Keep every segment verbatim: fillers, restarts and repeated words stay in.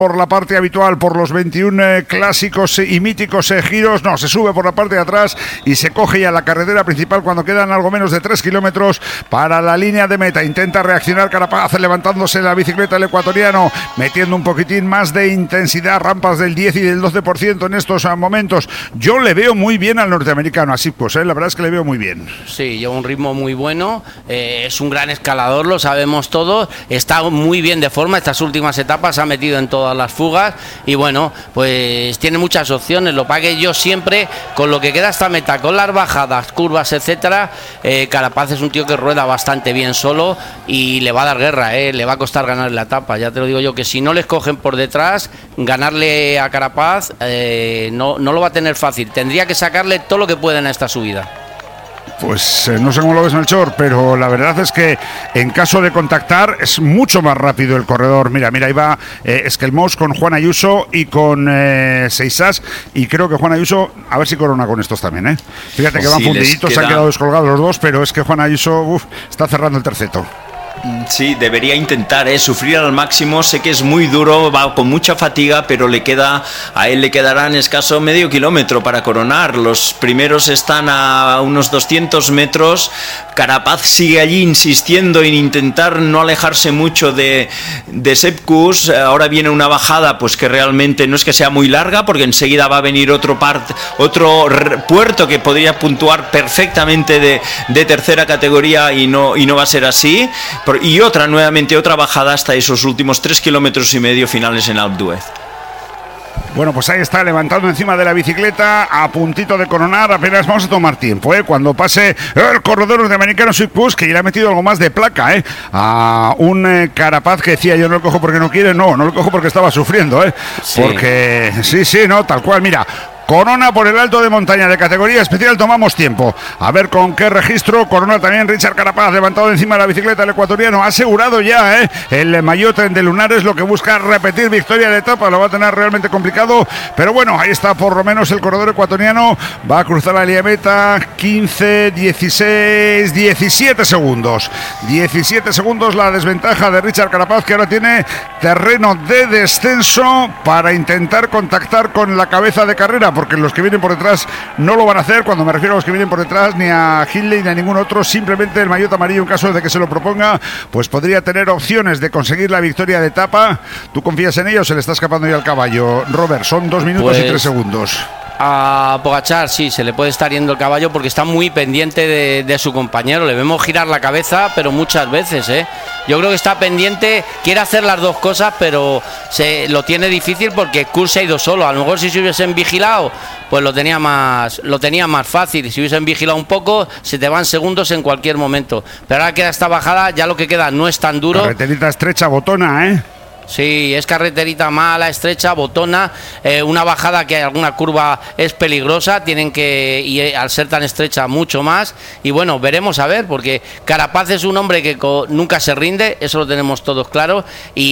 por la parte habitual, por los veintiuno eh, clásicos y míticos eh, giros, no, se sube por la parte de atrás y se coge ya la carretera principal cuando quedan algo menos de tres kilómetros para la línea de meta. Intenta reaccionar Carapaz levantándose la bicicleta el ecuatoriano, metiendo un poquitín más de intensidad, rampas del diez y del doce por ciento en estos momentos. Yo le veo muy bien al norteamericano, así pues, eh, la verdad es que le veo muy bien. Sí, lleva un ritmo muy bueno, eh, es un gran escalador, lo sabemos todos, está muy bien de forma, estas últimas etapas se ha metido en todas las fugas y bueno, pues tiene muchas opciones. Lo que pasa que yo siempre, con lo que queda esta meta, con las bajadas, curvas, etcétera, eh, Carapaz es un tío que rueda bastante bien solo y le va a dar guerra, eh, le va a costar ganar la etapa. Ya te lo digo yo, que si no les cogen por detrás, ganarle a Carapaz eh, no, no lo va a tener fácil. Tendría que sacarle todo lo que pueden a esta subida. Pues eh, no sé cómo lo ves, Melchor, pero la verdad es que en caso de contactar es mucho más rápido el corredor. Mira, mira, ahí va eh, Esquelmós con Juan Ayuso y con eh, Seisas, y creo que Juan Ayuso, a ver si corona con estos también, ¿eh? Fíjate que van sí, fundiditos, queda... se han quedado descolgados los dos, pero es que Juan Ayuso uf, está cerrando el terceto. Sí, debería intentar, ¿eh? Sufrir al máximo. Sé que es muy duro, va con mucha fatiga, pero le queda a él le quedarán escaso medio kilómetro para coronar. Los primeros están a unos doscientos metros. Carapaz sigue allí insistiendo en intentar no alejarse mucho de, de Sepp Kuss. Ahora viene una bajada, pues que realmente no es que sea muy larga, porque enseguida va a venir otro part, otro puerto que podría puntuar perfectamente de, de tercera categoría y no, y no va a ser así. Y otra, nuevamente otra bajada hasta esos últimos tres kilómetros y medio finales en Alpe d'Huez. Bueno, pues ahí está, levantando encima de la bicicleta, a puntito de coronar. Apenas vamos a tomar tiempo, ¿eh? Cuando pase el corredor norteamericano Sepp Kuss, que ya le ha metido algo más de placa, ¿eh? A un eh, Carapaz que decía, yo no lo cojo porque no quiere, no, no lo cojo porque estaba sufriendo, ¿eh? Sí. Porque, sí, sí, no, tal cual, mira. Corona por el alto de montaña de categoría especial, tomamos tiempo. A ver con qué registro. Corona también Richard Carapaz, levantado encima de la bicicleta el ecuatoriano. Ha asegurado ya, ¿eh? El maillot de Lunares, lo que busca repetir victoria de etapa. Lo va a tener realmente complicado. Pero bueno, ahí está por lo menos el corredor ecuatoriano. Va a cruzar la línea meta. quince, dieciséis, diecisiete segundos. diecisiete segundos la desventaja de Richard Carapaz, que ahora tiene terreno de descenso para intentar contactar con la cabeza de carrera, porque los que vienen por detrás no lo van a hacer. Cuando me refiero a los que vienen por detrás, ni a Hindley ni a ningún otro, simplemente el maillot amarillo, en caso de que se lo proponga, pues podría tener opciones de conseguir la victoria de etapa. ¿Tú confías en ello o se le está escapando ya el caballo, Robert? Son dos minutos pues... y tres segundos. A Pogačar sí, se le puede estar yendo el caballo porque está muy pendiente de, de su compañero. Le vemos girar la cabeza, pero muchas veces, ¿eh? Yo creo que está pendiente, quiere hacer las dos cosas, pero se lo tiene difícil porque Kuss se ha ido solo. A lo mejor si se hubiesen vigilado, pues lo tenía más, lo tenía más fácil. Si hubiesen vigilado un poco, se te van segundos en cualquier momento. Pero ahora queda esta bajada, ya lo que queda no es tan duro. Carreterita estrecha, botona, ¿eh? Sí, es carreterita mala, estrecha, botona, eh, una bajada que alguna curva es peligrosa, tienen que, y eh, al ser tan estrecha, mucho más. Y bueno, veremos a ver, porque Carapaz es un hombre que co- nunca se rinde, eso lo tenemos todos claro,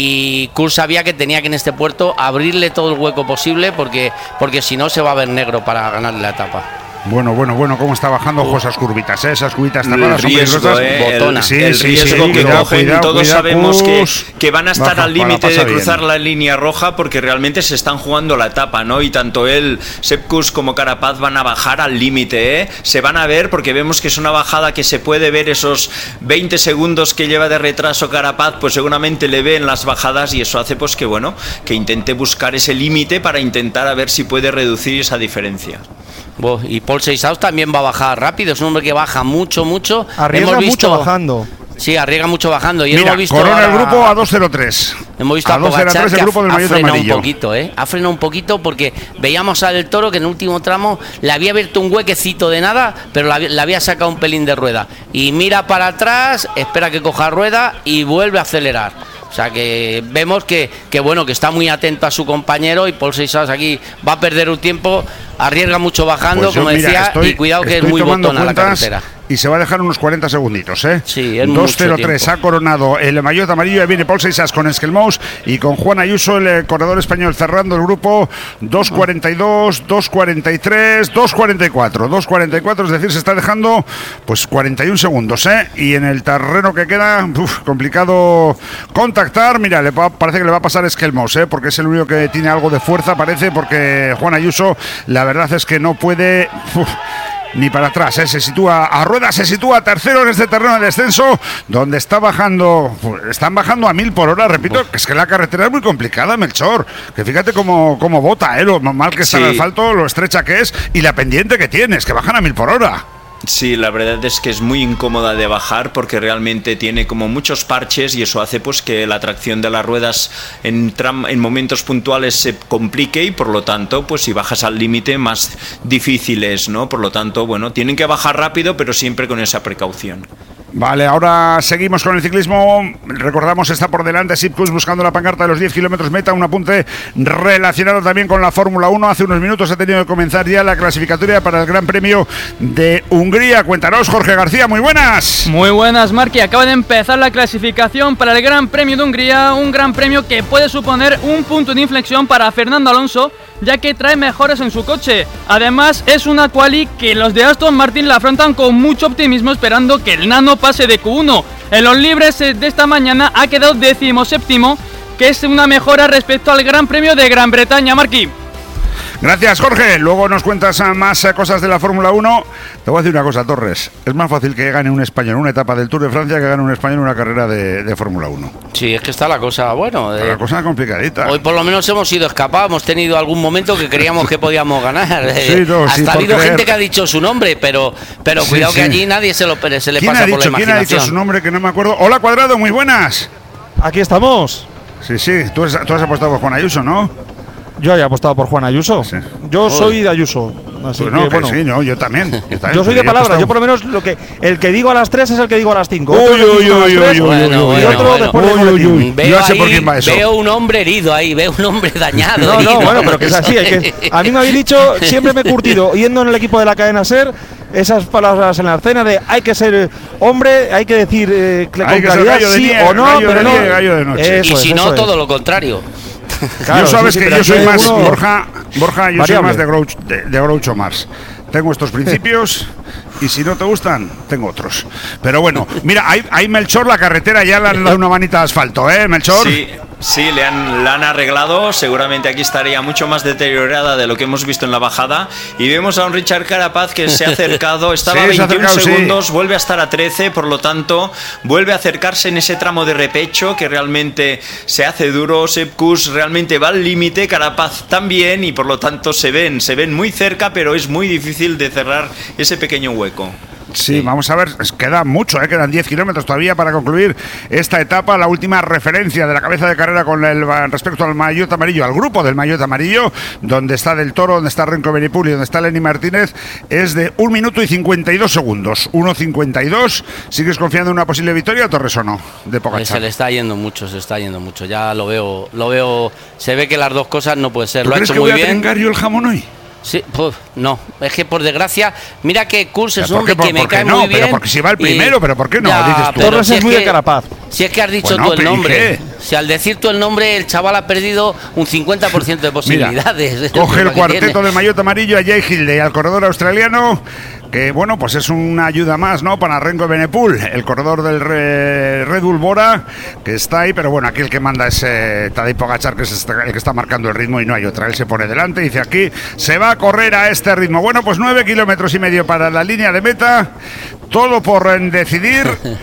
y Kuss sabía que tenía que en este puerto abrirle todo el hueco posible, porque, porque si no se va a ver negro para ganar la etapa. Bueno, bueno, bueno, cómo está bajando ojo esas curvitas, ¿eh? Esas curvitas tapadas son peligrosas. Eh, el, sí, el sí, riesgo sí, que cuidado, cogen, cuidado, todos cuidado, sabemos que, que van a estar baja, al límite de cruzar bien la línea roja, porque realmente se están jugando la etapa, ¿no? Y tanto él, Sepp Kuss, como Carapaz van a bajar al límite, ¿eh? Se van a ver, porque vemos que es una bajada que se puede ver esos veinte segundos que lleva de retraso Carapaz, pues seguramente le ve en las bajadas, y eso hace pues que, bueno, que intente buscar ese límite para intentar a ver si puede reducir esa diferencia. Bueno, y Paul Seissaus también va a bajar rápido, es un hombre que baja mucho, mucho. Arriesga hemos visto, mucho bajando. Sí, arriesga mucho bajando. Y Mira, hemos visto corona ahora, el grupo a dos cero tres. Hemos visto a, a Pogačar que grupo del ha, ha frenado amarillo. un poquito, ¿eh? Ha frenado un poquito porque veíamos al Toro que en el último tramo le había abierto un huequecito de nada, pero le, le había sacado un pelín de rueda. Y mira para atrás, espera que coja rueda y vuelve a acelerar. O sea que vemos que, que bueno, que está muy atento a su compañero, y Paul Seissaus aquí va a perder un tiempo, arriesga mucho bajando, pues yo, como mira, decía, estoy, y cuidado que es muy botona la carretera. y se va a dejar unos cuarenta segunditos, ¿eh? Sí, es dos cero tres mucho ha coronado el maillot amarillo. Ahí viene Paul Seixas con Esquelmous y con Juan Ayuso, el corredor español, cerrando el grupo. Dos cuarenta y dos, dos cuarenta y tres, dos cuarenta y cuatro. dos cuarenta y cuatro, es decir, se está dejando pues cuarenta y un segundos, ¿eh? Y en el terreno que queda, uf, complicado contactar. Mira, le va, parece que le va a pasar Esquelmous, ¿eh? Porque es el único que tiene algo de fuerza, parece, porque Juan Ayuso, la verdad es que no puede... Uf, ni para atrás, ¿eh? Se sitúa a rueda, se sitúa tercero en este terreno de descenso, donde está bajando, están bajando a mil por hora, repito, que es que la carretera es muy complicada, Melchor, que fíjate cómo, cómo bota, ¿eh? Lo mal que está sí. el asfalto, lo estrecha que es, y la pendiente que tienes, que bajan a mil por hora. Sí, la verdad es que es muy incómoda de bajar porque realmente tiene como muchos parches y eso hace pues que la tracción de las ruedas en, tram, en momentos puntuales se complique y por lo tanto pues si bajas al límite más difícil es, ¿no? Por lo tanto, bueno, tienen que bajar rápido pero siempre con esa precaución. Vale, ahora seguimos con el ciclismo. Recordamos, está por delante Sipkus buscando la pancarta de los diez kilómetros meta. Un apunte relacionado también con la Fórmula uno. Hace unos minutos ha tenido que comenzar ya la clasificatoria para el Gran Premio de Hungría. Cuéntanos, Jorge García, muy buenas. Muy buenas, Marqui. Acaba de empezar la clasificación para el Gran Premio de Hungría. Un Gran Premio que puede suponer un punto de inflexión para Fernando Alonso, ya que trae mejoras en su coche. Además, es una quali que los de Aston Martin la afrontan con mucho optimismo, esperando que el Nano pase de Q uno. En los libres de esta mañana ha quedado decimoséptimo, que es una mejora respecto al Gran Premio de Gran Bretaña, Marqui. Gracias, Jorge. Luego nos cuentas más cosas de la Fórmula uno. Te voy a decir una cosa, Torres. Es más fácil que gane un español una etapa del Tour de Francia que gane un español una carrera de, de Fórmula uno. Sí, es que está la cosa, bueno... Eh, la cosa complicadita. Hoy por lo menos hemos ido escapados, hemos tenido algún momento que creíamos que podíamos ganar. Sí, no, Hasta sí, ha habido creer. gente que ha dicho su nombre, pero, pero sí, cuidado sí. que allí nadie se, lo, se le ¿Quién pasa ha dicho, por la ¿Quién imaginación. ha dicho su nombre que no me acuerdo? Hola, Cuadrado, muy buenas. Aquí estamos. Sí, sí, tú, has, tú has apostado por Juan Ayuso, ¿no? Yo había apostado por Juan Ayuso. Sí. Yo soy de Ayuso. Así pues no, que, bueno. que sí, no, yo también. Yo, también, yo soy de palabra. Yo por lo menos lo que el que digo a las tres es el que digo a las cinco. Uy, uy, uy, uy, uy, y otro después de uy, uy, Veo, yo sé ahí, por quién va eso. Veo un hombre herido ahí, veo un hombre dañado. No, herido. no, bueno, pero que es así. Hay que, a mí me habéis dicho, siempre me he curtido, yendo en el equipo de la cadena SER, esas palabras en la escena de hay que ser hombre, hay que decir eh, con hay que claridad ser sí día, o no, pero de no. Día, gallo de noche. Y Eso si es, no, eso todo es. lo contrario. Yo Claro, sabes sí, sí, que pero yo soy más, uno... Borja, Borja, yo variable. soy más de Groucho, de, de Groucho Marx. Tengo estos principios y si no te gustan, tengo otros. Pero bueno, mira, hay, hay Melchor, la carretera ya le han dado una manita de asfalto, ¿eh, Melchor? Sí, sí, le han, la han arreglado. Seguramente aquí estaría mucho más deteriorada de lo que hemos visto en la bajada. Y vemos a un Richard Carapaz que se ha acercado, estaba sí, a veintiún acercado, segundos, sí. Vuelve a estar a trece, por lo tanto, vuelve a acercarse en ese tramo de repecho que realmente se hace duro. Sepp Kuss realmente va al límite, Carapaz también, y por lo tanto se ven, se ven muy cerca, pero es muy difícil de cerrar ese pequeño hueco. Sí, sí, vamos a ver, queda mucho, ¿eh? Quedan diez kilómetros todavía para concluir esta etapa. La última referencia de la cabeza de carrera con el respecto al maillot amarillo, al grupo del maillot amarillo, donde está Del Toro, donde está Renko Evenepoel y donde está Lenny Martínez, es de un minuto y cincuenta y dos segundos. uno cincuenta y dos. ¿Sigues confiando en una posible victoria, Torres, o no? De Pogačar. Se le está yendo mucho, se está yendo mucho. Ya lo veo, lo veo. Se ve que las dos cosas no puede ser. ¿Tú lo crees ha hecho que muy voy a bien. trencar yo el jamón hoy? Sí, pues, no, es que por desgracia, mira que Kuss es un hombre por, que me por cae no? muy bien. Pero porque si va el primero, y... pero ¿por qué no? Ya, Dices tú. Torres si es muy que, de Carapaz. Si es que has dicho bueno, tú el nombre. ¿qué? Si al decir tú el nombre, el chaval ha perdido un cincuenta por ciento de posibilidades. Mira, coge el cuarteto del maillot amarillo a Jay Hilde y al corredor australiano, que bueno, pues es una ayuda más, ¿no? Para Renko Evenepoel, el corredor del Red Bull Bora, que está ahí, pero bueno, aquí el que manda es eh, Tadej Pogačar, que es el que está marcando el ritmo y no hay otra. Él se pone delante y dice aquí, se va a correr a este ritmo. Bueno, pues nueve kilómetros y medio para la línea de meta, todo por decidir.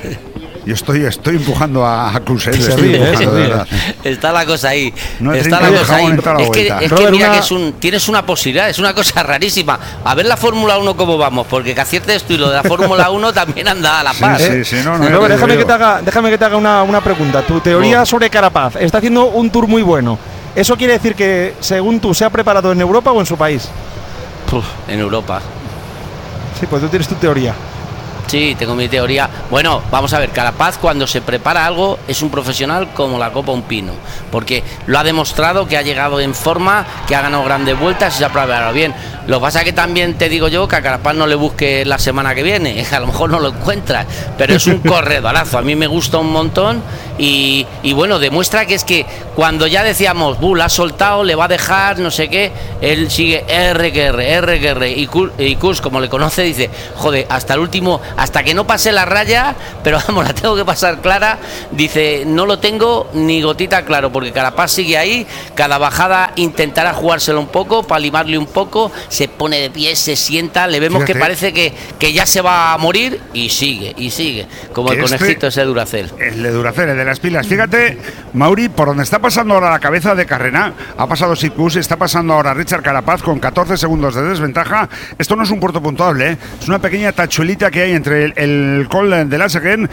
Yo estoy, estoy empujando a, a Kuss, estoy ríe, empujando, se de ríe. verdad. Está la cosa ahí. No he está la trincado el cosa ahí. jamón en toda la Es que, vuelta. es que Robert, mira una- que es un, tienes una posibilidad, es una cosa rarísima. A ver la Fórmula uno cómo vamos, porque que aciertes tú y lo de la Fórmula uno también anda a la Sí, par. sí, sí, no, no, Eh, ya Robert, te déjame, digo que te haga, déjame que te haga una, una pregunta. Tu teoría Oh. sobre Carapaz. Está haciendo un tour muy bueno. ¿Eso quiere decir que, según tú, se ha preparado en Europa o en su país? Puf, en Europa. Sí, pues tú tienes tu teoría. Sí, tengo mi teoría. Bueno, vamos a ver, Carapaz cuando se prepara algo es un profesional como la copa un pino, porque lo ha demostrado que ha llegado en forma, que ha ganado grandes vueltas y se ha preparado bien. Lo que pasa es que también te digo yo que a Carapaz no le busques la semana que viene, a lo mejor no lo encuentras, pero es un corredorazo, a mí me gusta un montón y, y bueno, demuestra que es que cuando ya decíamos, Bull ha soltado, le va a dejar, no sé qué, él sigue R que R, R que R, y Kurs, y Kurs como le conoce, dice, joder, hasta el último, hasta que no pase la raya, pero vamos, la tengo que pasar clara, dice, no lo tengo ni gotita claro, porque Carapaz sigue ahí, cada bajada intentará jugárselo un poco, para limarle un poco, se pone de pie, se sienta, le vemos Fíjate. que parece que, que ya se va a morir y sigue, y sigue, como el este, conejito ese Duracell. El de Duracell, el de las pilas. Fíjate, Mauri, por donde está pasando ahora la cabeza de carrera, ha pasado Sicus, está pasando ahora Richard Carapaz con catorce segundos de desventaja. Esto no es un puerto puntuable, ¿eh? Es una pequeña tachuelita que hay entre el, el Col de Laseguen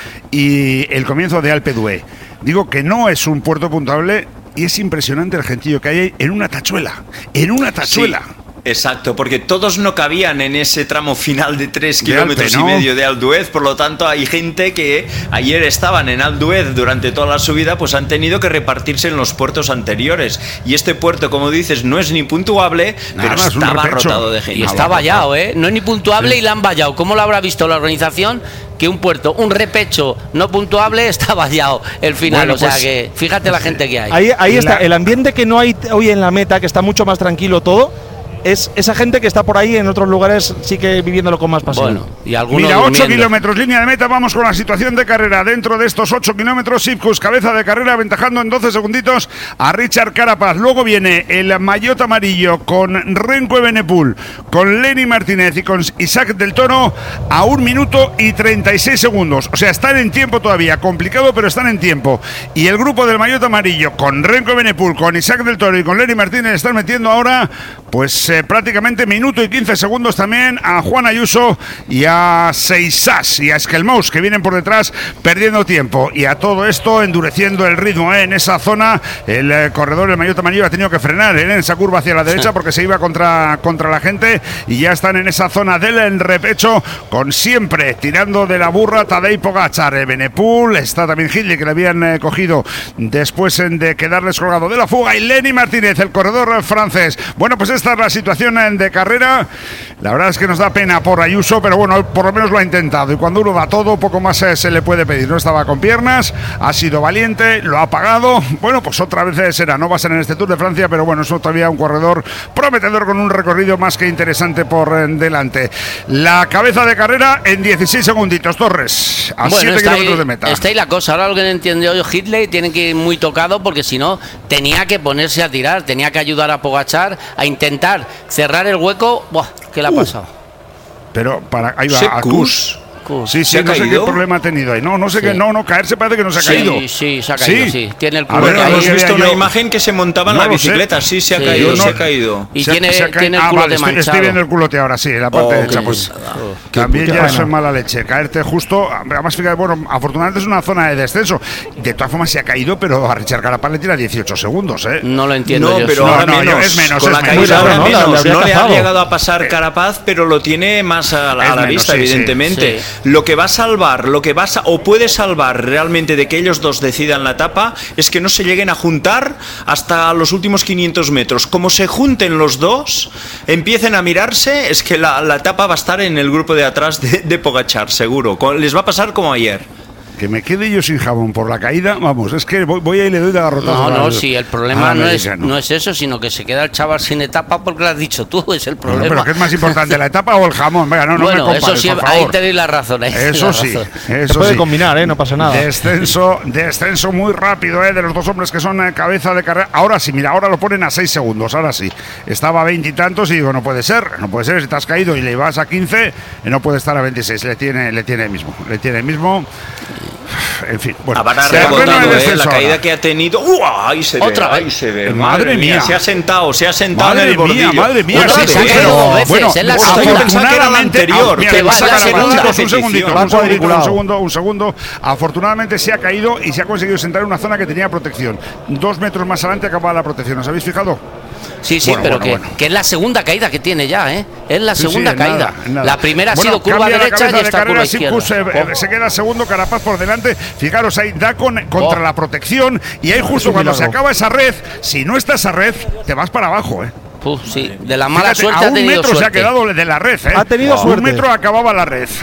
y el comienzo de Alpe d'Huez. Digo que no es un puerto puntuable y es impresionante el gentío que hay ahí en una tachuela, en una tachuela. Sí. Exacto, porque todos no cabían en ese tramo final de tres de kilómetros Alpe, ¿no? y medio de Alpe d'Huez, por lo tanto hay gente que ayer estaban en Alpe d'Huez durante toda la subida, pues han tenido que repartirse en los puertos anteriores. Y este puerto, como dices, no es ni puntuable, Nada, pero estaba rotado de gente. Y está vallado, ¿eh? No es ni puntuable sí. y la han vallado. ¿Cómo lo habrá visto la organización? Que un puerto, un repecho no puntuable está vallado el final, bueno, o sea pues, que fíjate la gente que hay. Ahí, ahí está, el ambiente que no hay hoy en la meta, que está mucho más tranquilo todo. Es esa gente que está por ahí en otros lugares sí que viviéndolo con más pasión. Bueno, y algunos Mira, ocho durmiendo. kilómetros, línea de meta, vamos con la situación de carrera. Dentro de estos ocho kilómetros, Sipkus, cabeza de carrera, aventajando en doce segunditos a Richard Carapaz. Luego viene el maillot amarillo con Renko Evenepoel, con Lenny Martínez y con Isaac del Toro a un minuto y treinta y seis segundos. O sea, están en tiempo todavía, complicado, pero están en tiempo. Y el grupo del maillot amarillo con Renko Evenepoel, con Isaac del Toro y con Lenny Martínez están metiendo ahora, pues eh, prácticamente minuto y quince segundos también a Juan Ayuso y a Seisas y a Skelmous, que vienen por detrás perdiendo tiempo. Y a todo esto endureciendo el ritmo, ¿eh? En esa zona el eh, corredor, el maillot amarillo, ha tenido que frenar, ¿eh? En esa curva hacia la derecha porque se iba contra, contra la gente, y ya están en esa zona del repecho con siempre tirando de la burra Tadej Pogačar. Evenepoel, está también Hindley, que le habían eh, cogido después eh, de quedar descolgado de la fuga, y Lenny Martínez, el corredor eh, francés. Bueno, pues esta es la situación de carrera. La verdad es que nos da pena por Ayuso, pero bueno, por lo menos lo ha intentado, y cuando uno da todo, poco más eh, se le puede pedir. No estaba con piernas, ha sido valiente, lo ha pagado. Bueno, pues otra vez será, no va a ser en este Tour de Francia, pero bueno, es todavía un corredor prometedor con un recorrido más que interesante por eh, delante. La cabeza de carrera en dieciséis segunditos, Torres, a siete bueno, kilómetros de meta. Está ahí la cosa. Ahora lo que no entiendo yo, Hindley tiene que ir muy tocado, porque si no, tenía que ponerse a tirar, tenía que ayudar a Pogačar a intentar cerrar el hueco. Buah, ¿qué le ha uh, pasado? Pero para ahí va ¿Se a Kurs. Sí, sí, no sé qué problema ha tenido ahí. No, no sé sí. qué, no, no, caerse parece que no se ha sí, caído. Sí, sí, se ha caído, sí. sí. Tiene el culo. Bueno, hemos visto una yo, imagen que se montaba en no la bicicleta, sé. sí, se ha sí, caído, no, se ha caído. Y se, tiene, se ha tiene el ah, culote vale, manchado. Estoy, estoy viendo el culote ahora, sí, la parte oh, derecha. Pues, oh, también ya eso es mala leche. Caerte justo, además, fíjate, bueno, afortunadamente es una zona de descenso. De todas formas se ha caído, pero a Richard Carapaz le tira dieciocho segundos, ¿eh? No lo entiendo no, yo. Pero no, ahora no, menos, es menos, con es la menos. caída ahora no, menos. No le ha llegado a pasar eh, Carapaz, pero lo tiene más a la, a la menos, vista, sí, evidentemente. Sí. Lo que va a salvar, lo que va a, o puede salvar realmente de que ellos dos decidan la etapa, es que no se lleguen a juntar hasta los últimos quinientos metros. Como se junten los dos, empiecen a mirarse, es que la, la etapa va a estar en el grupo de atrás de, de Pogačar, seguro. Les va a pasar como ayer. Que me quede yo sin jabón por la caída, vamos, es que voy, voy ahí y le doy de garrotazo. No, no, sí, si el problema no es, no es eso, sino que se queda el chaval sin etapa porque lo has dicho tú, es el problema. Bueno, pero ¿qué es más importante, la etapa o el jamón? Venga, no, no bueno, me compares, eso sí, por favor. ahí te doy la razón. Eso la sí, razón. eso se puede sí. combinar, ¿eh? No pasa nada. Descenso, descenso muy rápido, ¿eh? De los dos hombres que son eh, cabeza de carrera. Ahora sí, mira, ahora lo ponen a seis segundos, ahora sí. Estaba a veintitantos y, y digo, no puede ser, no puede ser, si te has caído y le vas a quince, no puede estar a veintiséis, le tiene, le tiene el mismo, le tiene el mismo. en fin. Bueno, Habrá terreno rebotado, de ¿eh? descenso La caída ahora. que ha tenido. ¡Uah! Ahí se Otra ve, vez. ahí se ve. Madre Madre mía, mía. se ha sentado, se ha sentado en Madre el bordillo. mía, madre mía, Otra sí, vez, sí, se ha pero- caído dos veces, bueno, es la hostia, segunda. yo pensaba que era la afortunadamente- anterior. mira, Que va, saca la la segunda mano, un repetición. segundito, Va un segundito, un cuadriculado. segundo, un segundo. Afortunadamente se ha caído y se ha conseguido sentar en una zona que tenía protección. Dos metros más adelante acababa la protección. ¿Os habéis fijado? Sí, sí, Bueno, pero bueno, que, bueno. que es la segunda caída que tiene ya, ¿eh? Es la Sí, segunda sí, en caída. nada, en nada. La primera ha Bueno, sido curva cambia la derecha cabeza y de esta carrera, curva Sitkus, izquierda. eh, se queda segundo, Carapaz por delante. Fijaros, ahí da con- contra Oh. la protección y ahí justo un cuando se milagro. acaba esa red, si no está esa red, te vas para abajo, ¿eh? Uf, sí, de la mala Fíjate, suerte a ha un tenido metro se ha suerte. quedado de la red, ¿eh? Ha tenido A suerte. Un metro acababa la red.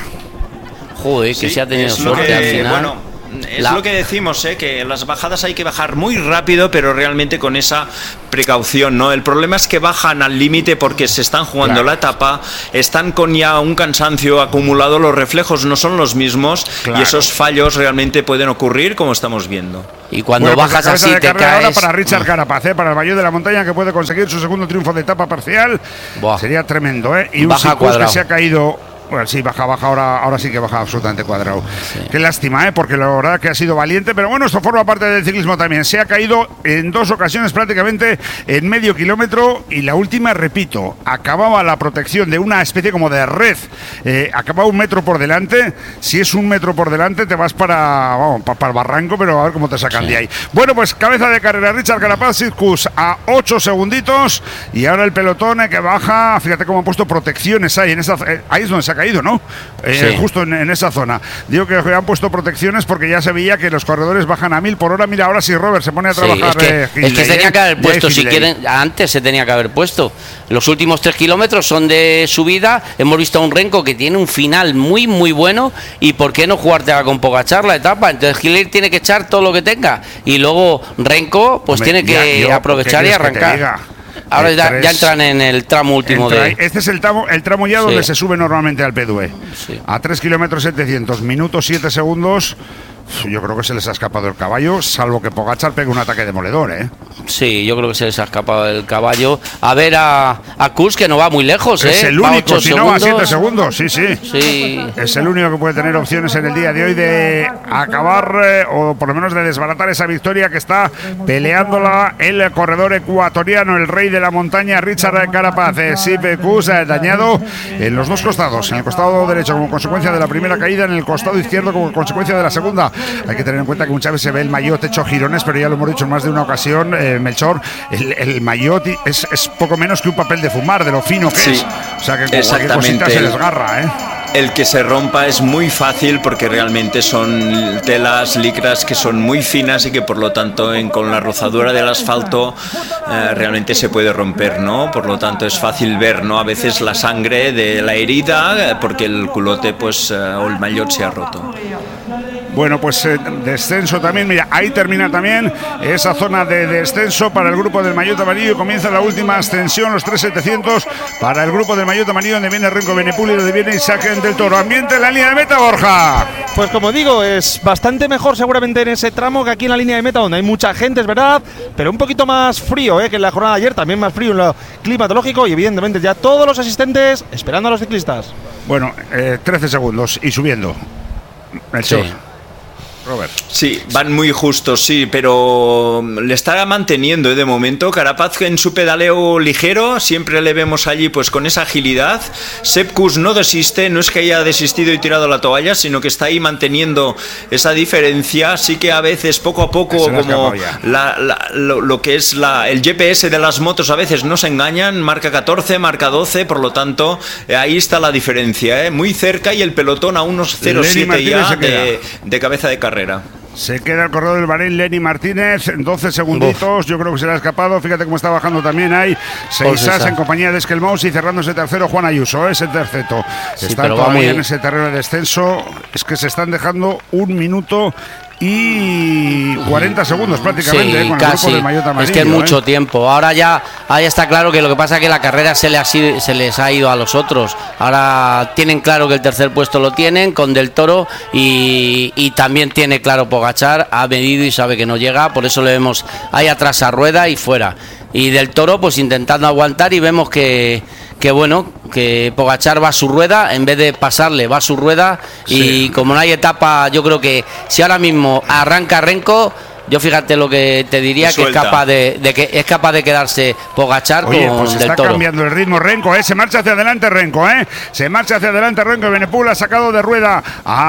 Joder, que Sí, se ha tenido es lo suerte que- al final. Bueno, es La- lo que decimos, ¿eh? Que en las bajadas hay que bajar muy rápido, pero realmente con esa precaución, ¿no? El problema es que bajan al límite porque se están jugando Claro. la etapa, están con ya un cansancio acumulado, los reflejos no son los mismos Claro. y esos fallos realmente pueden ocurrir como estamos viendo. Y cuando Bueno, pues bajas la cabeza así de te carrera ahora caes. para Richard Carapaz, ¿eh? Para el mayor de la montaña que puede conseguir su segundo triunfo de etapa parcial. Buah. Sería tremendo, ¿eh? Y un Baja Sitkus que Cuadrado. se ha caído. Bueno, sí, baja, baja, ahora, ahora sí que baja absolutamente Cuadrado. Qué lástima, ¿eh? Porque la verdad que ha sido valiente, pero bueno, esto forma parte del ciclismo también. Se ha caído en dos ocasiones prácticamente en medio kilómetro y la última, repito, acababa la protección de una especie como de red. Eh, acababa un metro por delante. Si es un metro por delante, te vas para, vamos, pa- para el barranco, pero a ver cómo te sacan de ahí. Bueno, pues cabeza de carrera, Richard Carapaz, Sitkus a ocho segunditos y ahora el pelotón eh, que baja. Fíjate cómo han puesto protecciones ahí en esa, eh, ahí es donde se ha caído, ¿no? Eh, Sí. Justo en, en esa zona. Digo que han puesto protecciones porque ya se veía que los corredores bajan a mil por hora. Mira, ahora sí Robert se pone a Sí, trabajar. es que, eh, es que Hindley, se tenía eh. que haber Ya puesto, es si Hindley. quieren, antes se tenía que haber puesto. Los últimos tres kilómetros son de subida. Hemos visto a un Renko que tiene un final muy, muy bueno. ¿Y por qué no jugártela con Pogačar la etapa? Entonces Hindley tiene que echar todo lo que tenga. Y luego Renko, pues Hombre, tiene que ya, yo, aprovechar ¿qué y quieres que te arrancar. diga? Ahora El ya, tres- ya entran en el tramo último Entra- de. Este es el tramo, el tramo ya donde Sí. se sube normalmente al P D U. Sí. A tres kilómetros setecientos, minutos siete segundos. Yo creo que se les ha escapado el caballo, salvo que Pogačar pegue un ataque demoledor, ¿eh? Sí, yo creo que se les ha escapado el caballo. A ver a, a Kuss, que no va muy lejos, ¿eh? Es el Va a único, ocho si no a siete segundos, sí, sí. Sí. Es el único que puede tener opciones en el día de hoy de acabar eh, o por lo menos de desbaratar esa victoria que está peleándola el corredor ecuatoriano, el rey de la montaña, Richard Carapaz. Eh, Sepp Kuss eh, dañado en los dos costados, en el costado derecho como consecuencia de la primera caída, en el costado izquierdo como consecuencia de la segunda. Hay que tener en cuenta que muchas veces se ve el maillot hecho jirones, pero ya lo hemos dicho en más de una ocasión, eh, Melchor, el, el maillot es, es poco menos que un papel de fumar, de lo fino que Sí, es. O sea que con cualquier cosita exactamente. se desgarra, ¿eh? El que se rompa es muy fácil porque realmente son telas licras que son muy finas y que por lo tanto en, con la rozadura del asfalto eh, realmente se puede romper, ¿no? Por lo tanto es fácil ver, ¿no? A veces la sangre de la herida eh, porque el culote pues eh, o el maillot se ha roto. Bueno, pues eh, descenso también, mira, ahí termina también esa zona de descenso para el grupo del maillot amarillo. Comienza la última ascensión, los tres setecientos para el grupo del maillot amarillo, donde viene Renko Benepul y donde viene Isaac del Toro. Ambiente en la línea de meta, Borja. Pues como digo, es bastante mejor seguramente en ese tramo que aquí en la línea de meta, donde hay mucha gente, es verdad, pero un poquito más frío, ¿eh? Que en la jornada de ayer, también más frío en lo climatológico y evidentemente ya todos los asistentes esperando a los ciclistas. Bueno, eh, trece segundos y subiendo. Melchor. Sí. Robert. Sí, van muy justos, sí, pero le estará manteniendo ¿eh? de momento. Carapaz en su pedaleo ligero, siempre le vemos allí pues con esa agilidad. Sepp Kuss no desiste, no es que haya desistido y tirado la toalla, sino que está ahí manteniendo esa diferencia. Sí que a veces poco a poco, Se le ha como escapado ya. la, la- lo, lo que es la, el G P S de las motos a veces no se engañan, marca catorce, marca doce, por lo tanto eh, ahí está la diferencia, ¿eh? Muy cerca y el pelotón a unos cero Lenny siete Martínez ya se queda. de, de cabeza de carrera. Se queda el corredor del Bahrein, Lenny Martínez, doce segunditos. Yo creo que se le ha escapado. Fíjate cómo está bajando también ahí Seisas Seisas. en compañía de Skelmous y cerrando ese tercero Juan Ayuso, ese terceto. Sí, Está pero va todavía muy- en ese terreno de descenso. Es que se están dejando un minuto y cuarenta segundos prácticamente eh, Sí, con el casi. grupo del maillot amarillo. Es que es eh. mucho tiempo. Ahora ya, ahí está claro que lo que pasa es que la carrera se, le ha sido- se les ha ido a los otros. Ahora tienen claro que el tercer puesto lo tienen con Del Toro y, y también tiene claro Pogačar, ha medido y sabe que no llega, por eso le vemos ahí atrás a rueda y fuera. Y Del Toro pues intentando aguantar y vemos que, que bueno, que Pogačar va a su rueda, en vez de pasarle va a su rueda, sí. Y como no hay etapa, yo creo que si ahora mismo arranca Renko, yo fíjate lo que te diría, que es capaz de, de que es capaz de quedarse Pogačar con pues Del está Toro. Cambiando el ritmo Renko, ¿eh? Se marcha hacia adelante Renko, ¿eh? Se marcha hacia adelante Renko. Evenepoel ha sacado de rueda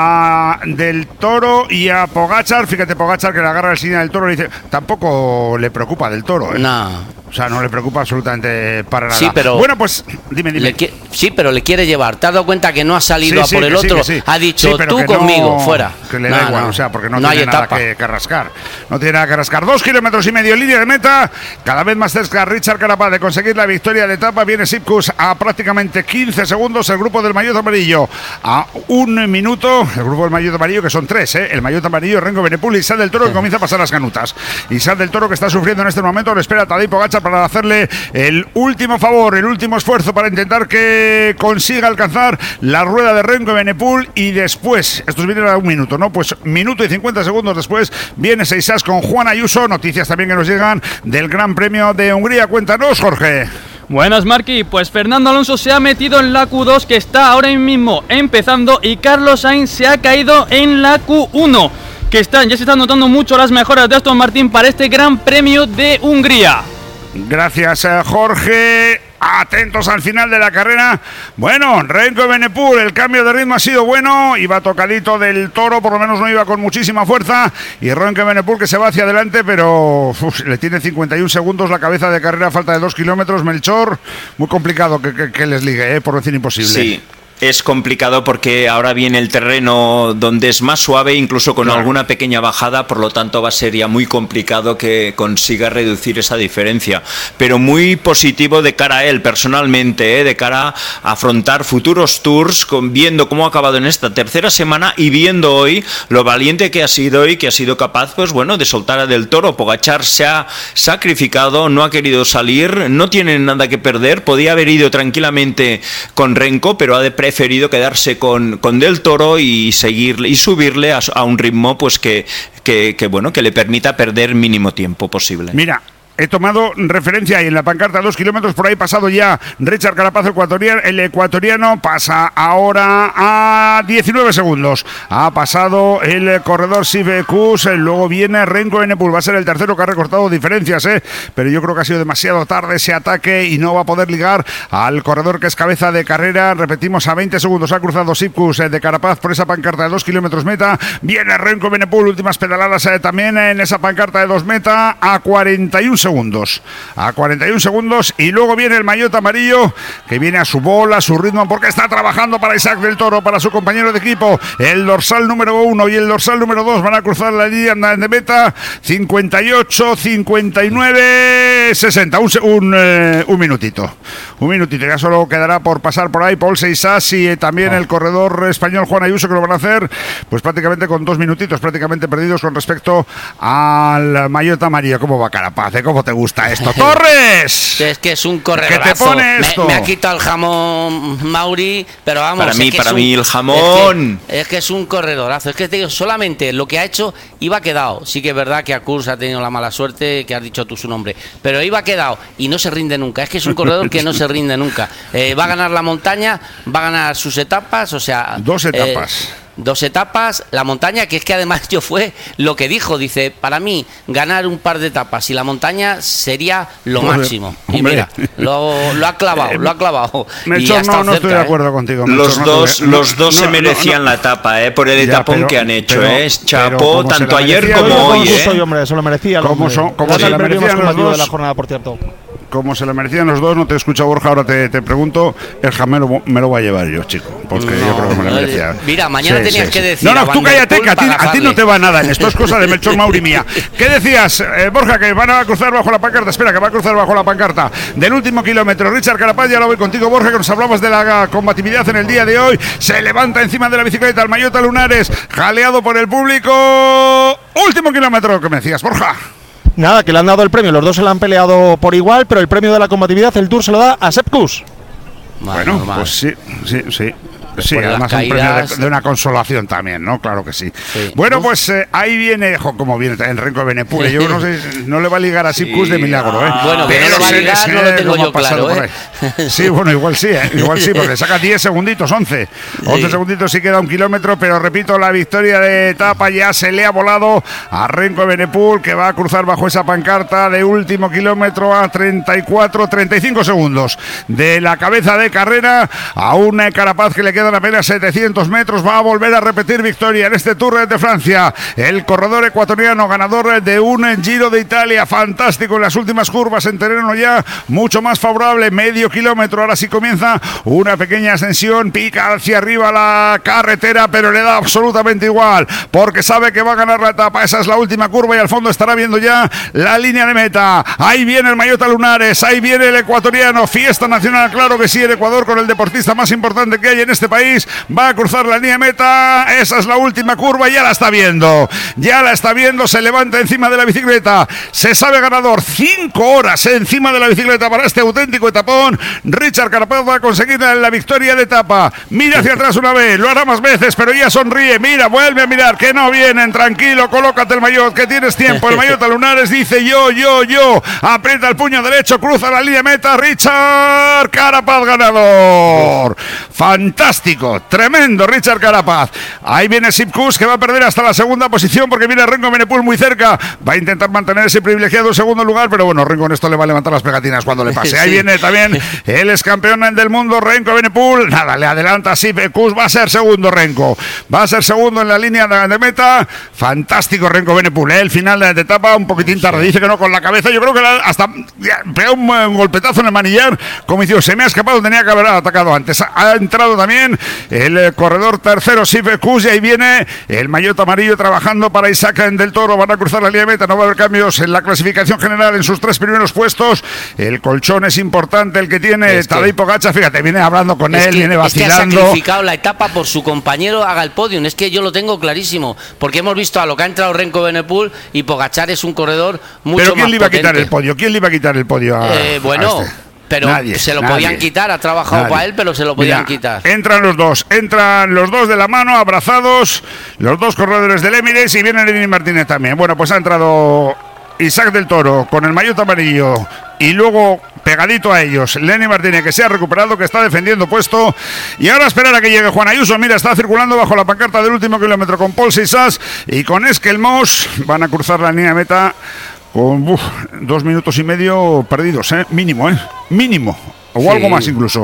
a Del Toro y a Pogačar. Fíjate, Pogačar que le agarra el signo del Toro y dice, tampoco le preocupa Del Toro, ¿eh? No. O sea, no le preocupa absolutamente para nada. Sí, pero bueno, pues dime, dime. Le, sí, pero le quiere llevar. ¿Te has dado cuenta que no ha salido sí, a por sí, el sí, otro? Sí, ha dicho, sí, tú que conmigo, no, fuera. Que le no, da igual, no, o sea, porque no, no tiene hay nada etapa. que, que rascar. No tiene nada que rascar. Dos kilómetros y medio, línea de meta. Cada vez más cerca Richard Carapaz de conseguir la victoria de etapa. Viene Sipkus a prácticamente quince segundos. El grupo del maillot amarillo a un minuto. El grupo del maillot amarillo, que son tres, ¿eh? El maillot amarillo, Renko Evenepoel y Isaac Del Toro, que comienza a pasar las canutas. Isaac Del Toro, que está sufriendo en este momento, le espera a Tadej Pogačar para hacerle el último favor, el último esfuerzo para intentar que consiga alcanzar la rueda de Renko Evenepoel. Y después, estos vienen a un minuto, ¿no? Pues minuto y cincuenta segundos después viene Seisas con Juan Ayuso. Noticias también que nos llegan del Gran Premio de Hungría. Cuéntanos, Jorge. Buenas, Marqui. Pues Fernando Alonso se ha metido en la Q dos, que está ahora mismo empezando, y Carlos Sainz se ha caído en la Q uno, que están, ya se están notando mucho las mejoras de Aston Martin para este Gran Premio de Hungría. Gracias, Jorge. Atentos al final de la carrera. Bueno, Renko Evenepoel, el cambio de ritmo ha sido bueno. Iba tocadito Del Toro, por lo menos no iba con muchísima fuerza. Y Renko Evenepoel que se va hacia adelante, pero uf, le tiene cincuenta y un segundos la cabeza de carrera, falta de dos kilómetros. Melchor, muy complicado que, que, que les ligue, ¿eh? Por decir imposible. Sí. Es complicado porque ahora viene el terreno donde es más suave, incluso con claro. alguna pequeña bajada, por lo tanto va a ser ya muy complicado que consiga reducir esa diferencia. Pero muy positivo de cara a él personalmente, ¿eh? De cara a afrontar futuros tours, con, viendo cómo ha acabado en esta tercera semana y viendo hoy lo valiente que ha sido y que ha sido capaz, pues bueno, de soltar a Del Toro. Pogačar se ha sacrificado, no ha querido salir, no tiene nada que perder, podía haber ido tranquilamente con Renko, pero ha de pre preferido quedarse con, con Del Toro y seguirle y subirle a, a un ritmo pues que, que, que bueno que le permita perder mínimo tiempo posible. Mira, he tomado referencia y en la pancarta dos kilómetros por ahí pasado ya Richard Carapaz, ecuatoriano, el ecuatoriano pasa ahora a diecinueve segundos. Ha pasado el corredor Sivkus, luego viene Renko Evenepoel, va a ser el tercero que ha recortado diferencias, ¿eh? Pero yo creo que ha sido demasiado tarde ese ataque y no va a poder ligar al corredor que es cabeza de carrera. Repetimos, a veinte segundos ha cruzado Sivkus de Carapaz por esa pancarta de dos kilómetros meta. Viene Renko Evenepoel, últimas pedaladas eh, también en esa pancarta de dos meta a cuarenta y un segundos. A cuarenta y un segundos y luego viene el maillot amarillo que viene a su bola, a su ritmo, porque está trabajando para Isaac Del Toro, para su compañero de equipo. El dorsal número uno y el dorsal número dos van a cruzar la línea de meta. cincuenta y ocho, cincuenta y nueve, sesenta. Un, un, eh, un minutito. Un minutito. Ya solo quedará por pasar por ahí Paul Seisas y eh, también oh. el corredor español Juan Ayuso, que lo van a hacer pues prácticamente con dos minutitos, prácticamente perdidos con respecto al maillot amarillo. ¿Cómo va Carapaz? ¿Eh? ¿Cómo te gusta esto? ¡Torres! Es que es un corredorazo. ¿Qué te pone esto? Me, me ha quitado el jamón Mauri, pero vamos. Para mí, es que para es un, mí el jamón. Es que, es que es un corredorazo. Es que te digo, solamente lo que ha hecho iba quedado. Sí que es verdad que Akurs ha tenido la mala suerte, que has dicho tú su nombre, pero iba quedado y no se rinde nunca. Es que es un corredor que no se rinde nunca. Eh, va a ganar la montaña, va a ganar sus etapas, o sea. Dos etapas. Eh, Dos etapas, la montaña, que es que además yo fue lo que dijo, dice, para mí ganar un par de etapas y la montaña sería lo Joder, máximo. Y hombre. mira, lo, lo ha clavado, lo ha clavado. Melchor, no, no estoy de acuerdo ¿eh? contigo. Melchor, los no dos, no, los dos no, se no, merecían no, no. la etapa, ¿eh? Por el Ya, etapón pero, que han hecho, pero, ¿eh? Chapó tanto ayer merecía, como hoy, ¿eh? Soy, hombre, eso lo merecía. Como son, como se el la premio merecían más los dos. de la jornada, por cierto. Como se lo merecían los dos, no te escucho, Borja, ahora te, te pregunto, el jamelo me lo voy a llevar yo, chico, porque no, yo creo que me lo merecía. Mira, mañana sí, tenías sí, que sí. decir. No, no, tú cállate, que a ti, a ti no te va nada, en esto es cosa de Melchor Mauri mía. ¿Qué decías, eh, Borja, que van a cruzar bajo la pancarta? Espera, que va a cruzar bajo la pancarta del último kilómetro. Richard Carapaz, ya lo voy contigo, Borja, que nos hablabas de la combatividad en el día de hoy. Se levanta encima de la bicicleta el maillot Lunares, jaleado por el público. Último kilómetro, ¿qué me decías, Borja? Nada, que le han dado el premio, los dos se lo han peleado por igual, pero el premio de la combatividad, el Tour se lo da a Sepp Kuss. Bueno, normal. Pues sí, sí, sí. Sí, de además las un premio caídas. de, de una consolación también, ¿no? Claro que sí. Sí. Bueno, Uf. pues eh, ahí viene, jo, como viene también Renko Benepul. Yo no sé, no le va a ligar a Sipkus de milagro, ¿eh? Bueno, que no Pero le va a sé- ligar, sé no lo tengo cómo ha yo pasado claro, por ¿eh? ahí. Sí, bueno, igual sí, ¿eh? Igual sí, porque saca diez segunditos, once. once Sí. segunditos y queda un kilómetro, pero repito, la victoria de etapa ya se le ha volado a Renko Benepul, que va a cruzar bajo esa pancarta de último kilómetro a treinta y cuatro, treinta y cinco segundos de la cabeza de carrera a un Carapaz que le quedan apenas setecientos metros. Va a volver a repetir victoria en este Tour de Francia. El corredor ecuatoriano, ganador de un Giro de Italia, fantástico en las últimas curvas en terreno ya mucho más favorable, medio kilómetro. Ahora sí comienza una pequeña ascensión, pica hacia arriba la carretera, pero le da absolutamente igual, porque sabe que va a ganar la etapa. Esa es la última curva y al fondo estará viendo ya la línea de meta. Ahí viene el Mayota Lunares, ahí viene el ecuatoriano, fiesta nacional, claro que sí, el Ecuador con el deportista más importante que hay en este país, va a cruzar la línea de meta. Esa es la última curva, ya la está viendo, ya la está viendo, se levanta encima de la bicicleta, se sabe ganador, cinco horas encima de la bicicleta para este auténtico etapón. Richard Carapaz va a conseguir la victoria de etapa, mira hacia atrás una vez, lo hará más veces, pero ya sonríe, mira, vuelve a mirar, que no vienen, tranquilo, colócate el maillot, que tienes tiempo. El Mayota Lunares dice yo, yo, yo, aprieta el puño derecho, cruza la línea de meta, Richard Carapaz ganador. Fantástico, tremendo Richard Carapaz. Ahí viene Sipkus, que va a perder hasta la segunda posición porque viene Renko Benepul muy cerca, va a intentar mantener ese privilegiado segundo lugar, pero bueno, Renko en esto le va a levantar las pegatinas cuando le pase. Ahí Sí. viene también el ex campeón del mundo, Renko Benepul, nada, le adelanta Sipkus, va a ser segundo Renko, va a ser segundo en la línea de, de meta. Fantástico Renko Benepul, ¿eh? El final de la etapa un poquitín tarde, dice que no con la cabeza, yo creo que la, hasta ya, pegó un, un golpetazo en el manillar, como dice, se me ha escapado, tenía que haber atacado antes. Ha, ha entrado también el eh, corredor tercero Sipkus y ahí viene el Mayota amarillo trabajando para Isaac del Toro, van a cruzar la línea de meta, no va a haber cambios en la clasificación general en sus tres primeros puestos. El colchón es importante el que tiene Es que- Tadej Pogačar, fíjate, viene hablando con Es él, que, viene es que ha vacilando. sacrificado la etapa por su compañero haga el podium. Es que yo lo tengo clarísimo, porque hemos visto a lo que ha entrado Renko Benepul y Pogačar es un corredor mucho Pero más ¿quién le iba a quitar potente. el podio? ¿Quién le iba a quitar el podio a, Eh, bueno, a este? pero Nadie, se lo nadie. podían quitar, ha trabajado Nadie. para él, pero se lo podían Mira, quitar. Entran los dos, entran los dos de la mano, abrazados, los dos corredores del Emirates y viene Lenny Martínez también. Bueno, pues ha entrado Isaac del Toro con el maillot amarillo y luego pegadito a ellos Lenny Martínez, que se ha recuperado, que está defendiendo puesto, y ahora esperar a que llegue Juan Ayuso. Mira, está circulando bajo la pancarta del último kilómetro con Paul Sisas y con Esquelmos, van a cruzar la línea de meta con uf, dos minutos y medio perdidos, ¿eh? Mínimo, ¿eh? Mínimo, o Sí. algo más incluso,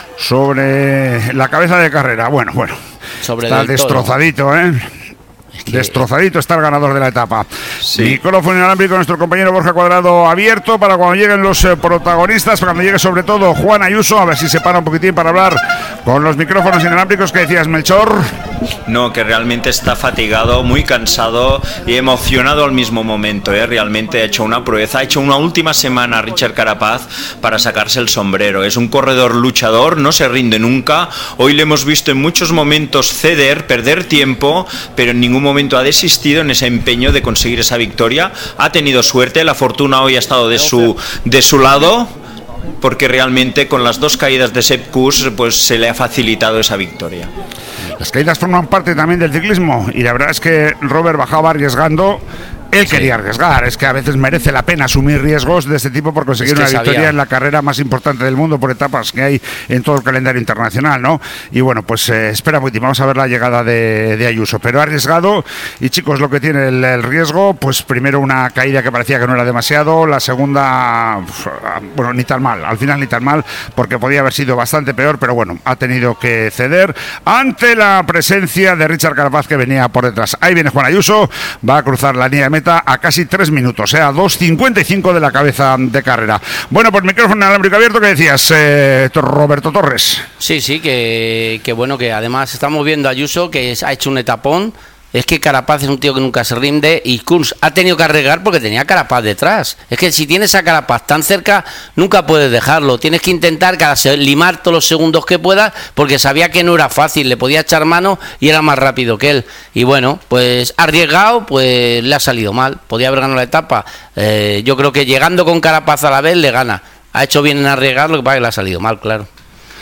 sobre la cabeza de carrera. Bueno, bueno, Sobre está Del Toro. destrozadito, ¿eh? que- Destrozadito está el ganador de la etapa. Sí. Micrófono inalámbrico, nuestro compañero Borja Cuadrado abierto para cuando lleguen los eh, protagonistas, para cuando llegue sobre todo Juan Ayuso, a ver si se para un poquitín para hablar con los micrófonos inalámbricos. Que decías, Melchor? No, que realmente está fatigado, muy cansado y emocionado al mismo momento, ¿eh? Realmente ha hecho una proeza, ha hecho una última semana Richard Carapaz para sacarse el sombrero. Es un corredor luchador, no se rinde nunca. Hoy le hemos visto en muchos momentos ceder, perder tiempo, pero en ningún momento ha desistido en ese empeño de conseguir esa victoria. Ha tenido suerte, la fortuna hoy ha estado de su, de su lado, porque realmente con las dos caídas de Sepp Kuss pues se le ha facilitado esa victoria. Las caídas forman parte también del ciclismo y la verdad es que Robert bajaba arriesgando. Él quería arriesgar, es que a veces merece la pena asumir riesgos de este tipo por conseguir Es que una victoria sabía. en la carrera más importante del mundo por etapas que hay en todo el calendario internacional, ¿no? Y bueno, pues eh, espera muy, vamos a ver la llegada de, de Ayuso, pero ha arriesgado y chicos, lo que tiene el, el riesgo, pues primero una caída que parecía que no era demasiado, la segunda, uf, bueno, ni tan mal, al final ni tan mal, porque podía haber sido bastante peor, pero bueno, ha tenido que ceder ante la presencia de Richard Carapaz, que venía por detrás. Ahí viene Juan Ayuso, va a cruzar la línea de meta a casi tres minutos, ¿eh? A dos cincuenta y cinco de la cabeza de carrera. Bueno, pues micrófono inalámbrico abierto, que decías, eh, Roberto Torres. Sí, sí, que, que bueno, que además estamos viendo a Ayuso, que es- ha hecho un etapón. Es que Carapaz es un tío que nunca se rinde y Kuss ha tenido que arriesgar porque tenía Carapaz detrás. Es que si tienes a Carapaz tan cerca, nunca puedes dejarlo. Tienes que intentar cada se- limar todos los segundos que puedas, porque sabía que no era fácil, le podía echar mano y era más rápido que él. Y bueno, pues arriesgado, pues le ha salido mal. Podía haber ganado la etapa. Eh, yo creo que llegando con Carapaz a la vez le gana. Ha hecho bien en arriesgar, lo que pasa es que le ha salido mal, claro.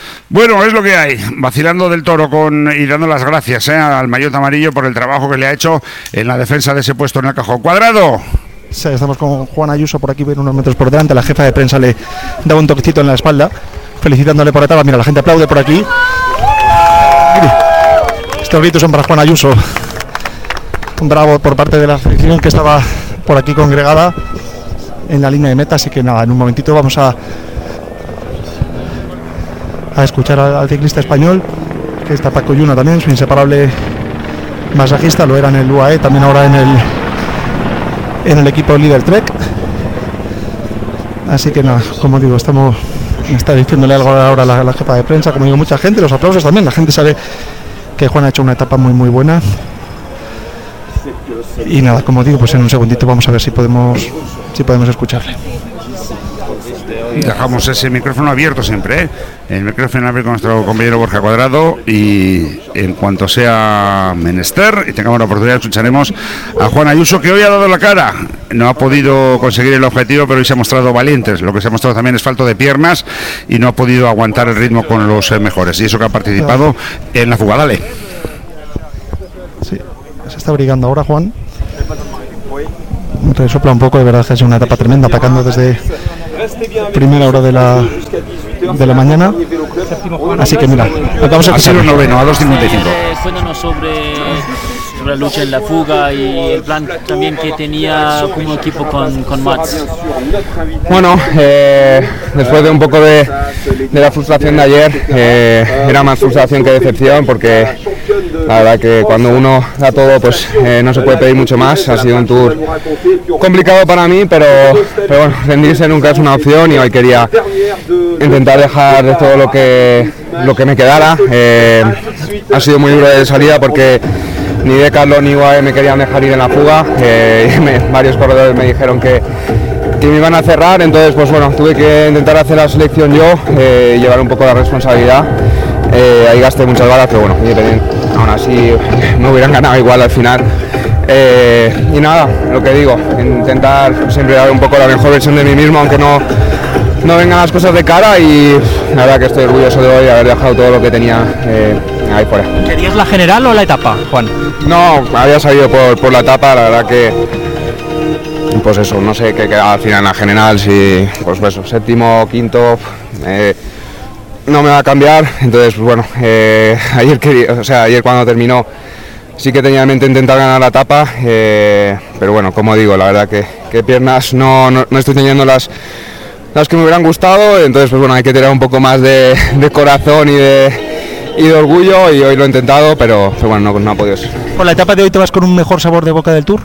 Bueno, es lo que hay, vacilando del Toro con y dando las gracias eh, al maillot amarillo por el trabajo que le ha hecho en la defensa de ese puesto en el cajón. Cuadrado. Sí, estamos con Juan Ayuso por aquí, unos metros por delante. La jefa de prensa le da un toquecito en la espalda, felicitándole por etapa. Mira, la gente aplaude por aquí. Mire, estos gritos son para Juan Ayuso. Un bravo por parte de la afición que estaba por aquí congregada en la línea de meta. Así que nada, en un momentito vamos a a escuchar al, al ciclista español, que está Paco Yuna también, su inseparable masajista, lo era en el U A E, también ahora en el en el equipo líder Trek. Así que nada, como digo, estamos me está diciéndole algo ahora la, la jefa de prensa, como digo, mucha gente, los aplausos también, la gente sabe que Juan ha hecho una etapa muy muy buena. Y nada, como digo, pues en un segundito vamos a ver si podemos si podemos escucharle. Dejamos ese micrófono abierto siempre, ¿eh? El micrófono abierto con nuestro compañero Borja Cuadrado, y en cuanto sea menester y tengamos la oportunidad escucharemos a Juan Ayuso, que hoy ha dado la cara. No ha podido conseguir el objetivo, pero hoy se ha mostrado valientes. Lo que se ha mostrado también es falto de piernas y no ha podido aguantar el ritmo con los eh, mejores. Y eso que ha participado en la fuga. Dale. Sí, se está brigando ahora Juan. Resopla un poco, de verdad que es una etapa tremenda, atacando desde primera hora de la de la mañana. Así que mira, vamos a escuchar el noveno a dos cincuenta y cinco. Cuéntanos sobre, sobre la lucha en la fuga y el plan también que tenía como equipo con, con Mats. Bueno, eh, después de un poco de, de la frustración de ayer, eh, era más frustración que decepción, porque la verdad que cuando uno da todo, pues eh, no se puede pedir mucho más. Ha sido un tour complicado para mí, pero, pero bueno, rendirse nunca es una opción, y hoy quería intentar dejar de todo lo que, lo que me quedara. Eh, ha sido muy duro de salida porque ni Decathlon ni U A E me querían dejar ir en la fuga. Eh, me, varios corredores me dijeron que, que me iban a cerrar, entonces pues bueno, tuve que intentar hacer la selección yo eh, y llevar un poco la responsabilidad. Eh, ahí gasté muchas balas, pero bueno, aún así me hubieran ganado igual al final. Eh, y nada, lo que digo, intentar siempre dar un poco la mejor versión de mí mismo, aunque no, no vengan las cosas de cara, y la verdad que estoy orgulloso de hoy haber dejado todo lo que tenía eh, ahí fuera. ¿Querías la general o la etapa, Juan? No, había salido por, por la etapa, la verdad que pues eso, no sé qué queda al final en la general, si pues eso, séptimo, quinto, eh, no me va a cambiar. Entonces pues bueno, eh, ayer quería, o sea, ayer cuando terminó sí que tenía en mente intentar ganar la etapa, eh, pero bueno, como digo, la verdad que, que piernas no, no, no estoy teniendo las las que me hubieran gustado, entonces pues bueno, hay que tener un poco más de, de corazón y de, y de orgullo, y hoy lo he intentado, pero, pero bueno, no, no ha podido ser. ¿Con la etapa de hoy te vas con un mejor sabor de boca del Tour?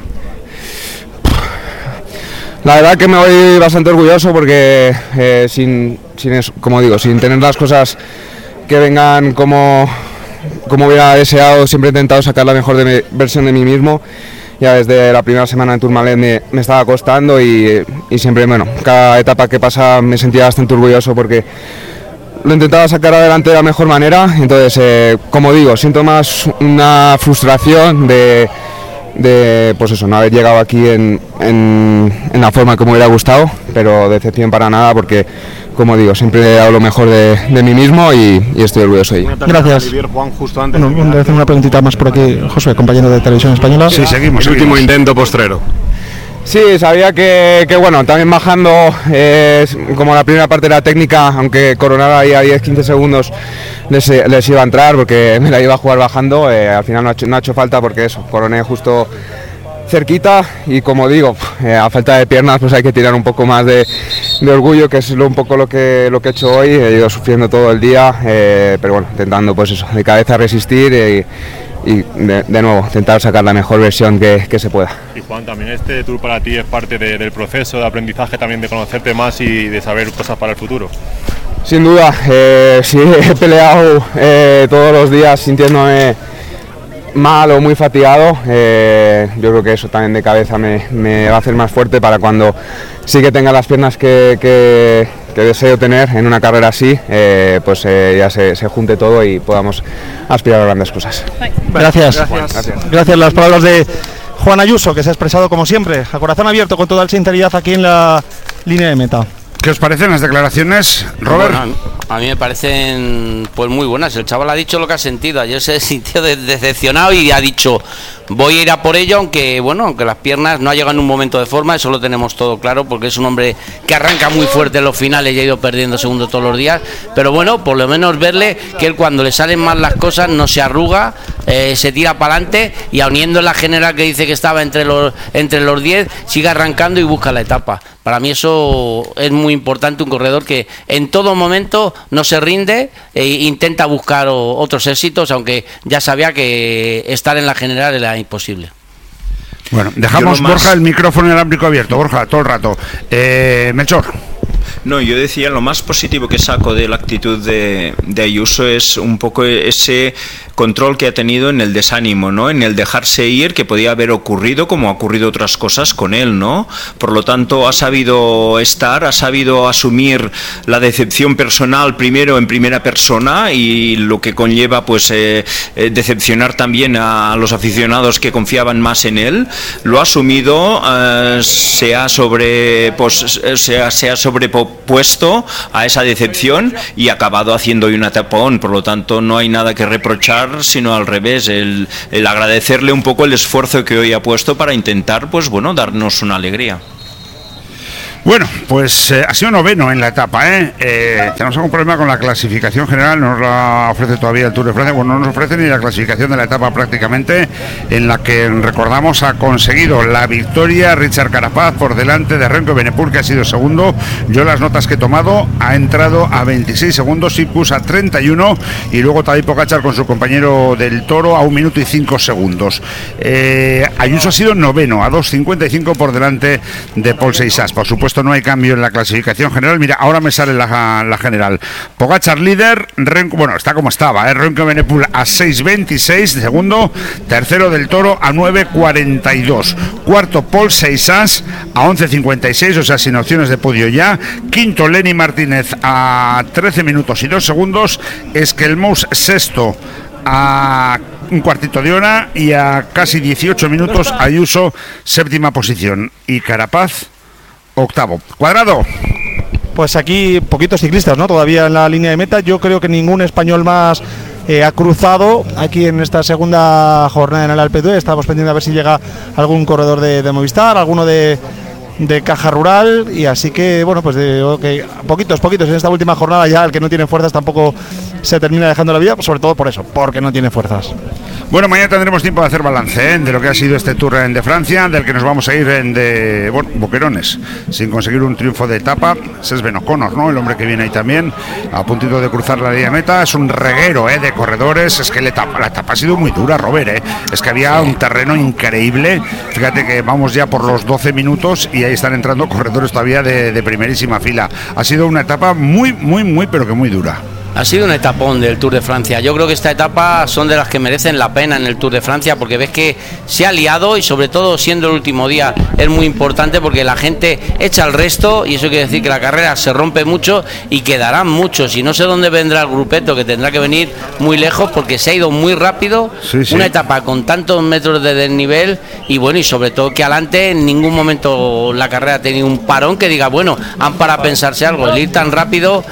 La verdad que me voy bastante orgulloso porque eh, sin, sin eso, como digo, sin tener las cosas que vengan como, como hubiera deseado, siempre he intentado sacar la mejor de mi, versión de mí mismo. Ya desde la primera semana en Tourmalet me, me estaba costando, y, y siempre, bueno, cada etapa que pasa me sentía bastante orgulloso porque lo intentaba sacar adelante de la mejor manera. Entonces, eh, como digo, siento más una frustración de, de pues eso, no haber llegado aquí en, en, en la forma que me hubiera gustado, pero decepción para nada, porque como digo, siempre he dado lo mejor de, de mí mismo, y, y estoy orgulloso de ello. Gracias. Juan, justo antes bueno, voy a hacer una preguntita más por aquí, Josué, compañero de Televisión Española. Sí, seguimos. El último intento postrero. Sí, sabía que, que bueno, también bajando, eh, como la primera parte de la técnica, aunque coronara ahí a diez quince segundos, les, les iba a entrar porque me la iba a jugar bajando. Eh, al final no ha, hecho, no ha hecho falta, porque eso, coroné justo cerquita, y como digo, eh, a falta de piernas pues hay que tirar un poco más de, de orgullo, que es lo, un poco lo que, lo que he hecho hoy. He ido sufriendo todo el día, eh, pero bueno, intentando pues eso, de cabeza resistir, y, y de, de nuevo intentar sacar la mejor versión que, que se pueda. Y Juan, también este tour para ti es parte de, del proceso de aprendizaje, también de conocerte más y de saber cosas para el futuro. Sin duda, eh, sí, he peleado eh, todos los días sintiéndome mal o muy fatigado. Eh, yo creo que eso también de cabeza me, me va a hacer más fuerte para cuando sí que tenga las piernas que, que, que deseo tener en una carrera así, eh, pues eh, ya se, se junte todo y podamos aspirar a grandes cosas. Gracias. Gracias. Gracias. Gracias. Las palabras de Juan Ayuso, que se ha expresado como siempre, a corazón abierto, con toda la sinceridad, aquí en la línea de meta. ¿Qué os parecen las declaraciones, Robert? Bueno, a mí me parecen pues muy buenas. El chaval ha dicho lo que ha sentido. Ayer se sintió de- decepcionado y ha dicho, voy a ir a por ello, aunque bueno, aunque las piernas no ha llegado en un momento de forma, eso lo tenemos todo claro, porque es un hombre que arranca muy fuerte en los finales y ha ido perdiendo segundos todos los días. Pero bueno, por lo menos verle que él, cuando le salen mal las cosas, no se arruga, eh, se tira para adelante y, auniendo en la general que dice que estaba entre los entre los diez, sigue arrancando y busca la etapa. Para mí eso es muy importante, un corredor que en todo momento no se rinde e intenta buscar o, otros éxitos, aunque ya sabía que estar en la general era imposible. Bueno, dejamos, Yo lo más- Borja, el micrófono inalámbrico abierto. Borja, todo el rato. Eh, Melchor. No, yo decía, lo más positivo que saco de la actitud de, de Ayuso es un poco ese control que ha tenido en el desánimo, ¿no? En el dejarse ir, que podía haber ocurrido, como ha ocurrido otras cosas con él, ¿no? Por lo tanto, ha sabido estar, ha sabido asumir la decepción personal primero en primera persona, y lo que conlleva, pues, eh, eh, decepcionar también a los aficionados que confiaban más en él. Lo ha asumido, eh, se ha sobre, pues, se ha, se ha sobrepuesto a esa decepción y ha acabado haciendo hoy una tapón. Por lo tanto, no hay nada que reprochar, sino al revés, el, el agradecerle un poco el esfuerzo que hoy ha puesto para intentar, pues bueno, darnos una alegría. Bueno, pues eh, ha sido noveno en la etapa, ¿eh? Eh, tenemos algún problema con la clasificación general, no nos la ofrece todavía el Tour de Francia, bueno, no nos ofrece ni la clasificación de la etapa prácticamente, en la que, recordamos, ha conseguido la victoria Richard Carapaz por delante de Remco Evenepoel, que ha sido segundo. Yo las notas que he tomado, ha entrado a veintiséis segundos, Sipkus a treinta y uno, y luego Tadej Pogačar con su compañero del Toro a un minuto y cinco segundos. Eh, Ayuso ha sido noveno, a dos cincuenta y cinco por delante de Paul Seixas. Por supuesto, no hay cambio en la clasificación general. Mira, ahora me sale la, la general. Pogačar líder, Remco, bueno, está como estaba, ¿eh? Remco Evenepoel a seis veintiséis, segundo, tercero del Toro a nueve cuarenta y dos, cuarto Paul Seixas a once cincuenta y seis, o sea, sin opciones de podio ya, quinto Lenny Martínez a trece minutos y dos segundos, Esquelmous sexto a un cuartito de hora, y a casi dieciocho minutos Ayuso séptima posición, y Carapaz octavo. Cuadrado. Pues aquí poquitos ciclistas, ¿no? Todavía en la línea de meta. Yo creo que ningún español más eh, ha cruzado aquí en esta segunda jornada en el Alpe d'Huez. Estamos pendientes a ver si llega algún corredor de, de Movistar, alguno de, de Caja Rural, y así que, bueno, pues de, okay, poquitos, poquitos en esta última jornada. Ya el que no tiene fuerzas tampoco se termina dejando la vida, sobre todo por eso, porque no tiene fuerzas. Bueno, mañana tendremos tiempo de hacer balance, ¿eh?, de lo que ha sido este Tour de Francia, del que nos vamos a ir en de, bueno, boquerones, sin conseguir un triunfo de etapa. Ese es Ben O'Connor, ¿no?, el hombre que viene ahí también, a puntito de cruzar la línea de meta. Es un reguero, ¿eh?, de corredores. Es que la etapa, la etapa ha sido muy dura, Robert, ¿eh? Es que había un terreno increíble. Fíjate que vamos ya por los doce minutos y ahí están entrando corredores todavía de, de primerísima fila. Ha sido una etapa muy, muy, muy, pero que muy dura. Ha sido un etapón del Tour de Francia. Yo creo que esta etapa son de las que merecen la pena en el Tour de Francia, porque ves que se ha liado, y sobre todo siendo el último día es muy importante, porque la gente echa el resto, y eso quiere decir que la carrera se rompe mucho y quedarán muchos. Y no sé dónde vendrá el grupeto, que tendrá que venir muy lejos, porque se ha ido muy rápido. Sí, sí. Una etapa con tantos metros de desnivel, y bueno, y sobre todo que adelante en ningún momento la carrera ha tenido un parón que diga, bueno, han para pensarse algo. El ir tan rápido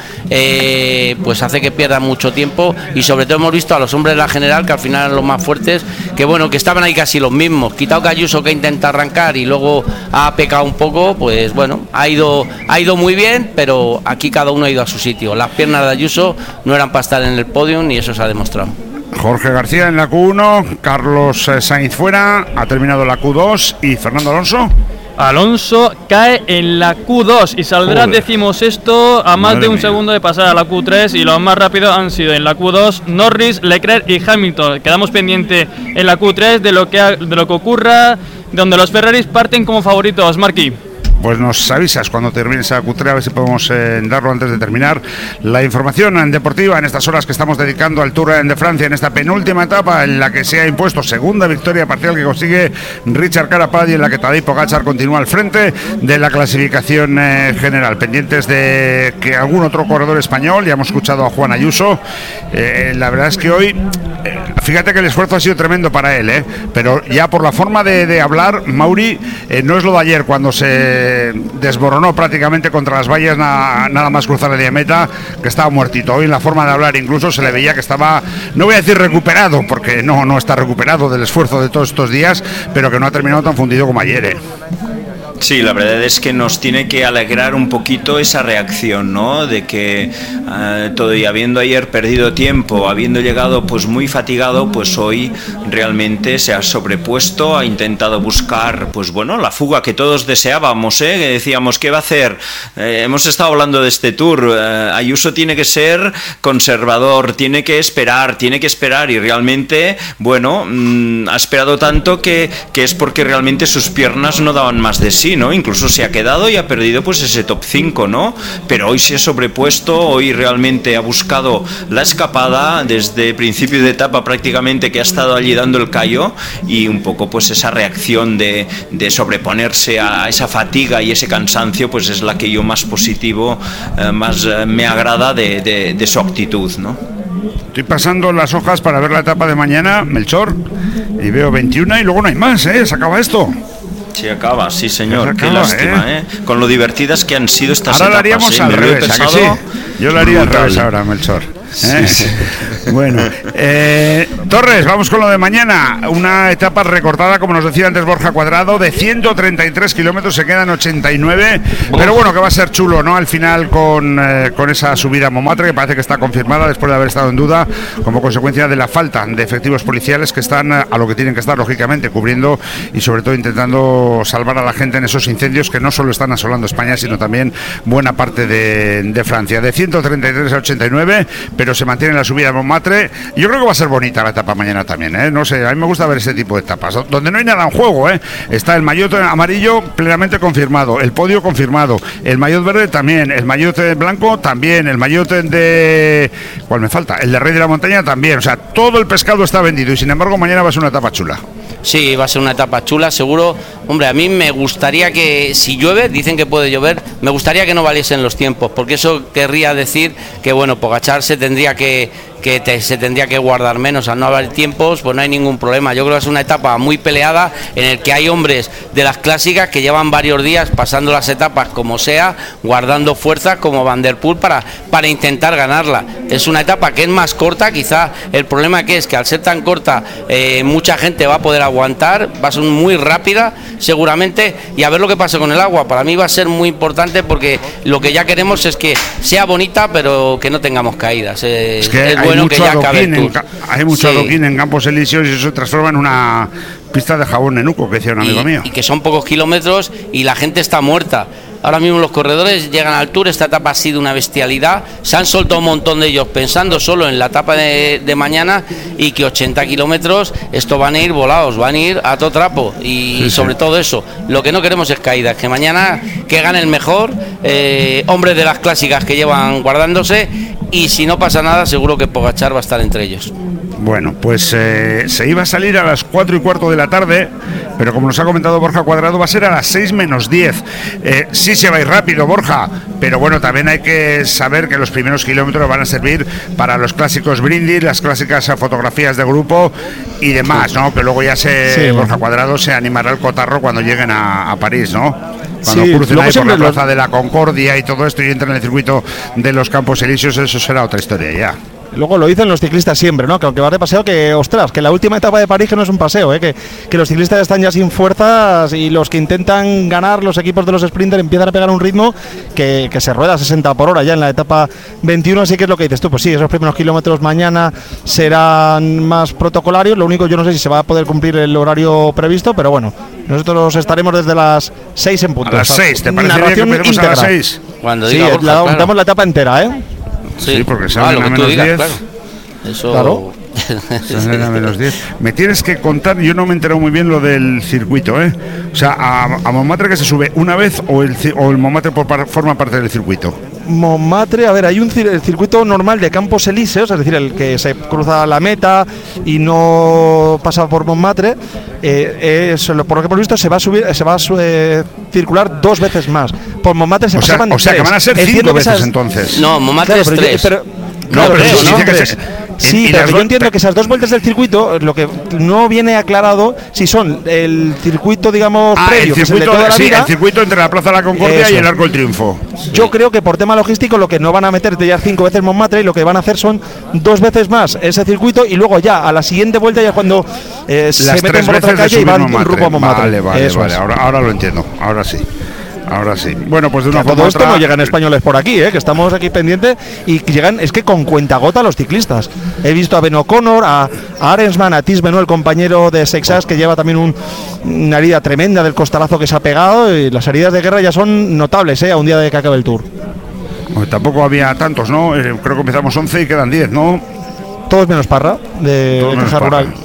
eh, pues hace que pierdan mucho tiempo, y sobre todo hemos visto a los hombres de la general, que al final eran los más fuertes, que bueno, que estaban ahí casi los mismos. Quitado que Ayuso, que intenta arrancar y luego ha pecado un poco, pues bueno, ha ido ha ido muy bien, pero aquí cada uno ha ido a su sitio. Las piernas de Ayuso no eran para estar en el podium, y eso se ha demostrado. Jorge García en la Q uno, Carlos Sainz fuera, ha terminado la Q dos, y Fernando Alonso. Alonso cae en la Q dos y saldrá decimosexto a más Madre de un mía. segundo de pasar a la Q tres, y los más rápidos han sido en la Q dos Norris, Leclerc y Hamilton. Quedamos pendientes en la Q tres de lo que ha- de lo que ocurra, donde los Ferraris parten como favoritos. Marquí. Pues nos avisas cuando termine esa Q tres, a ver si podemos eh, darlo antes de terminar. La información en deportiva en estas horas que estamos dedicando al Tour de Francia, en esta penúltima etapa en la que se ha impuesto segunda victoria parcial que consigue Richard Carapaz, y en la que Tadej Pogačar continúa al frente de la clasificación eh, general. Pendientes de que algún otro corredor español, ya hemos escuchado a Juan Ayuso. Eh, la verdad es que hoy, eh, fíjate que el esfuerzo ha sido tremendo para él, eh, pero ya por la forma de, de hablar, Mauri, eh, no es lo de ayer cuando se se desmoronó prácticamente contra las vallas na, nada más cruzar la línea de meta, que estaba muertito. Hoy en la forma de hablar incluso se le veía que estaba, no voy a decir recuperado, porque no, no está recuperado del esfuerzo de todos estos días, pero que no ha terminado tan fundido como ayer, ¿eh? Sí, la verdad es que nos tiene que alegrar un poquito esa reacción, ¿no? De que uh, todo y habiendo ayer perdido tiempo, habiendo llegado pues muy fatigado, pues hoy realmente se ha sobrepuesto, ha intentado buscar, pues bueno, la fuga que todos deseábamos, ¿eh? Que decíamos, ¿qué va a hacer? Eh, hemos estado hablando de este Tour, uh, Ayuso tiene que ser conservador, tiene que esperar, tiene que esperar y realmente, bueno, mmm, ha esperado tanto que, que es porque realmente sus piernas no daban más de sí, ¿no? Incluso se ha quedado y ha perdido pues ese top cinco, ¿no? Pero hoy se ha sobrepuesto, hoy realmente ha buscado la escapada desde principio de etapa prácticamente, que ha estado allí dando el callo, y un poco pues esa reacción de, de sobreponerse a esa fatiga y ese cansancio pues es la que yo más positivo, eh, más eh, me agrada de, de, de su actitud, ¿no? Estoy pasando las hojas para ver la etapa de mañana, Melchor, y veo veintiuno y luego no hay más, ¿eh? Se acaba esto. Se acaba, sí señor, acaba, qué lástima, ¿eh? ¿eh? Con lo divertidas que han sido estas ahora etapas. Ahora lo haríamos ¿eh? al Me revés, pensado, ¿a que sí? Yo lo haría brutal. al revés ahora, Melchor. ¿eh? Sí, sí. Bueno, eh, Torres, vamos con lo de mañana. Una etapa recortada, como nos decía antes Borja Cuadrado, de ciento treinta y tres kilómetros, se quedan ochenta y nueve. Pero bueno, que va a ser chulo, ¿no? Al final con, eh, con esa subida a Montmartre, que parece que está confirmada después de haber estado en duda, como consecuencia de la falta de efectivos policiales que están a lo que tienen que estar, lógicamente, cubriendo y sobre todo intentando salvar a la gente en esos incendios que no solo están asolando España, sino también buena parte de, de Francia. De ciento treinta y tres a ochenta y nueve, pero se mantiene la subida a Montmartre. Yo creo que va a ser bonita la etapa mañana también, ¿eh? No sé, a mí me gusta ver ese tipo de etapas, donde no hay nada en juego, ¿eh? Está el maillot amarillo plenamente confirmado, el podio confirmado, el maillot verde también, el maillot blanco también, el maillot de... ¿cuál me falta? El de Rey de la Montaña también, o sea, todo el pescado está vendido y sin embargo mañana va a ser una etapa chula. Sí, va a ser una etapa chula, seguro. Hombre, a mí me gustaría que, si llueve, dicen que puede llover, me gustaría que no valiesen los tiempos, porque eso querría decir que, bueno, Pogačar se tendría que, que te, se tendría que guardar menos. Al no haber tiempos, pues no hay ningún problema. Yo creo que es una etapa muy peleada, en el que hay hombres de las clásicas que llevan varios días pasando las etapas como sea, guardando fuerzas, como Van der Poel, para, para intentar ganarla. Es una etapa que es más corta, quizá el problema que es que al ser tan corta, eh, mucha gente va a poder aguantar, va a ser muy rápida seguramente, y a ver lo que pasa con el agua. Para mí va a ser muy importante, porque lo que ya queremos es que sea bonita, pero que no tengamos caídas. Eh, es que es bueno que ya acabe el en, Tour. hay mucho Sí. adoquín en Campos Elíseos y eso se transforma en una pista de jabón nenuco, que decía un amigo y, mío. y que son pocos kilómetros y la gente está muerta. Ahora mismo los corredores llegan al Tour, esta etapa ha sido una bestialidad, se han soltado un montón de ellos pensando solo en la etapa de, de mañana, y que ochenta kilómetros, esto van a ir volados, van a ir a todo trapo, y sí, sobre sí. todo eso, lo que no queremos es caídas, que mañana que gane el mejor, eh, hombres de las clásicas que llevan guardándose, y si no pasa nada seguro que Pogačar va a estar entre ellos. Bueno, pues eh, se iba a salir a las cuatro y cuarto de la tarde, pero como nos ha comentado Borja Cuadrado, va a ser a las seis menos diez. Eh, sí se va a ir rápido, Borja, pero bueno, también hay que saber que los primeros kilómetros van a servir para los clásicos brindis, las clásicas fotografías de grupo y demás, ¿no? Que luego ya se Sí. Borja Cuadrado se animará el cotarro cuando lleguen a, a París, ¿no? Cuando Sí, crucen luego ahí por siempre la los- plaza de la Concordia y todo esto y entren en el circuito de los Campos Elíseos, eso será otra historia ya. Luego lo dicen los ciclistas siempre, ¿no? Que aunque vas de paseo, que ostras, que la última etapa de París que no es un paseo, ¿eh? que, que los ciclistas están ya sin fuerzas y los que intentan ganar, los equipos de los sprinters, empiezan a pegar un ritmo que, que se rueda a sesenta por hora ya en la etapa veintiuno, así que es lo que dices tú, pues sí, esos primeros kilómetros mañana serán más protocolarios, lo único yo no sé si se va a poder cumplir el horario previsto, pero bueno, nosotros estaremos desde las seis en punto. A las O sea, seis, ¿te parece bien que narración empecemos a las íntegra. seis? Cuando Sí, diga Borja, la- claro. damos la etapa entera, ¿eh? Sí, porque Ah, salen lo a que tú menos digas, diez. claro. Eso... Claro. Salen a menos diez. Me tienes que contar, yo no me he enterado muy bien lo del circuito, ¿eh? O sea, a, a Montmartre, que se sube una vez o el, ci- o el Montmartre por par- forma parte del circuito. Montmartre, a ver, hay un cir- el circuito normal de Campos Elíseos, es decir, el que se cruza la meta y no pasa por Montmartre. Eh, es, lo- por lo que hemos visto, se va a subir, se va a su- eh, circular dos veces más. Por Montmartre se O sea, pasaban o sea que tres. van a ser Entiendo cinco que veces esas- entonces. No, Montmartre Claro, es pero yo- tres. pero- No, claro, pero pero se ¿no? dice que, Tres. se, Sí, y pero las yo do- entiendo que esas dos vueltas del circuito, lo que no viene aclarado si son el circuito, digamos, Ah, previo, el que es el de circuito, toda la sí, vida. el circuito entre la Plaza de la Concordia Eso. y el Arco del Triunfo. Yo creo que por tema logístico lo que no van a meter ya cinco veces Montmartre y lo que van a hacer son dos veces más ese circuito y luego ya a la siguiente vuelta ya cuando eh, se Las meten tres por otra veces de calle y subir van Montmartre. rumbo a Montmartre. Vale, vale, Eso vale. es. Ahora, ahora lo entiendo. Ahora sí. Ahora sí. Bueno, pues de Que una a todo forma u esto otra, no llegan españoles por aquí, ¿eh? Que estamos aquí pendientes y que llegan, es que con cuentagota los ciclistas. He visto a Ben O'Connor, a, a Arensman, a Tis Benoit, el compañero de Sexas, que lleva también un, una herida tremenda del costalazo que se ha pegado, y las heridas de guerra ya son notables, ¿eh? A un día de que acabe el Tour. Pues tampoco había tantos, ¿no? Eh, creo que empezamos once y quedan diez, ¿no? Todos menos Parra, de, Todos de menos Caja Parra. Rural.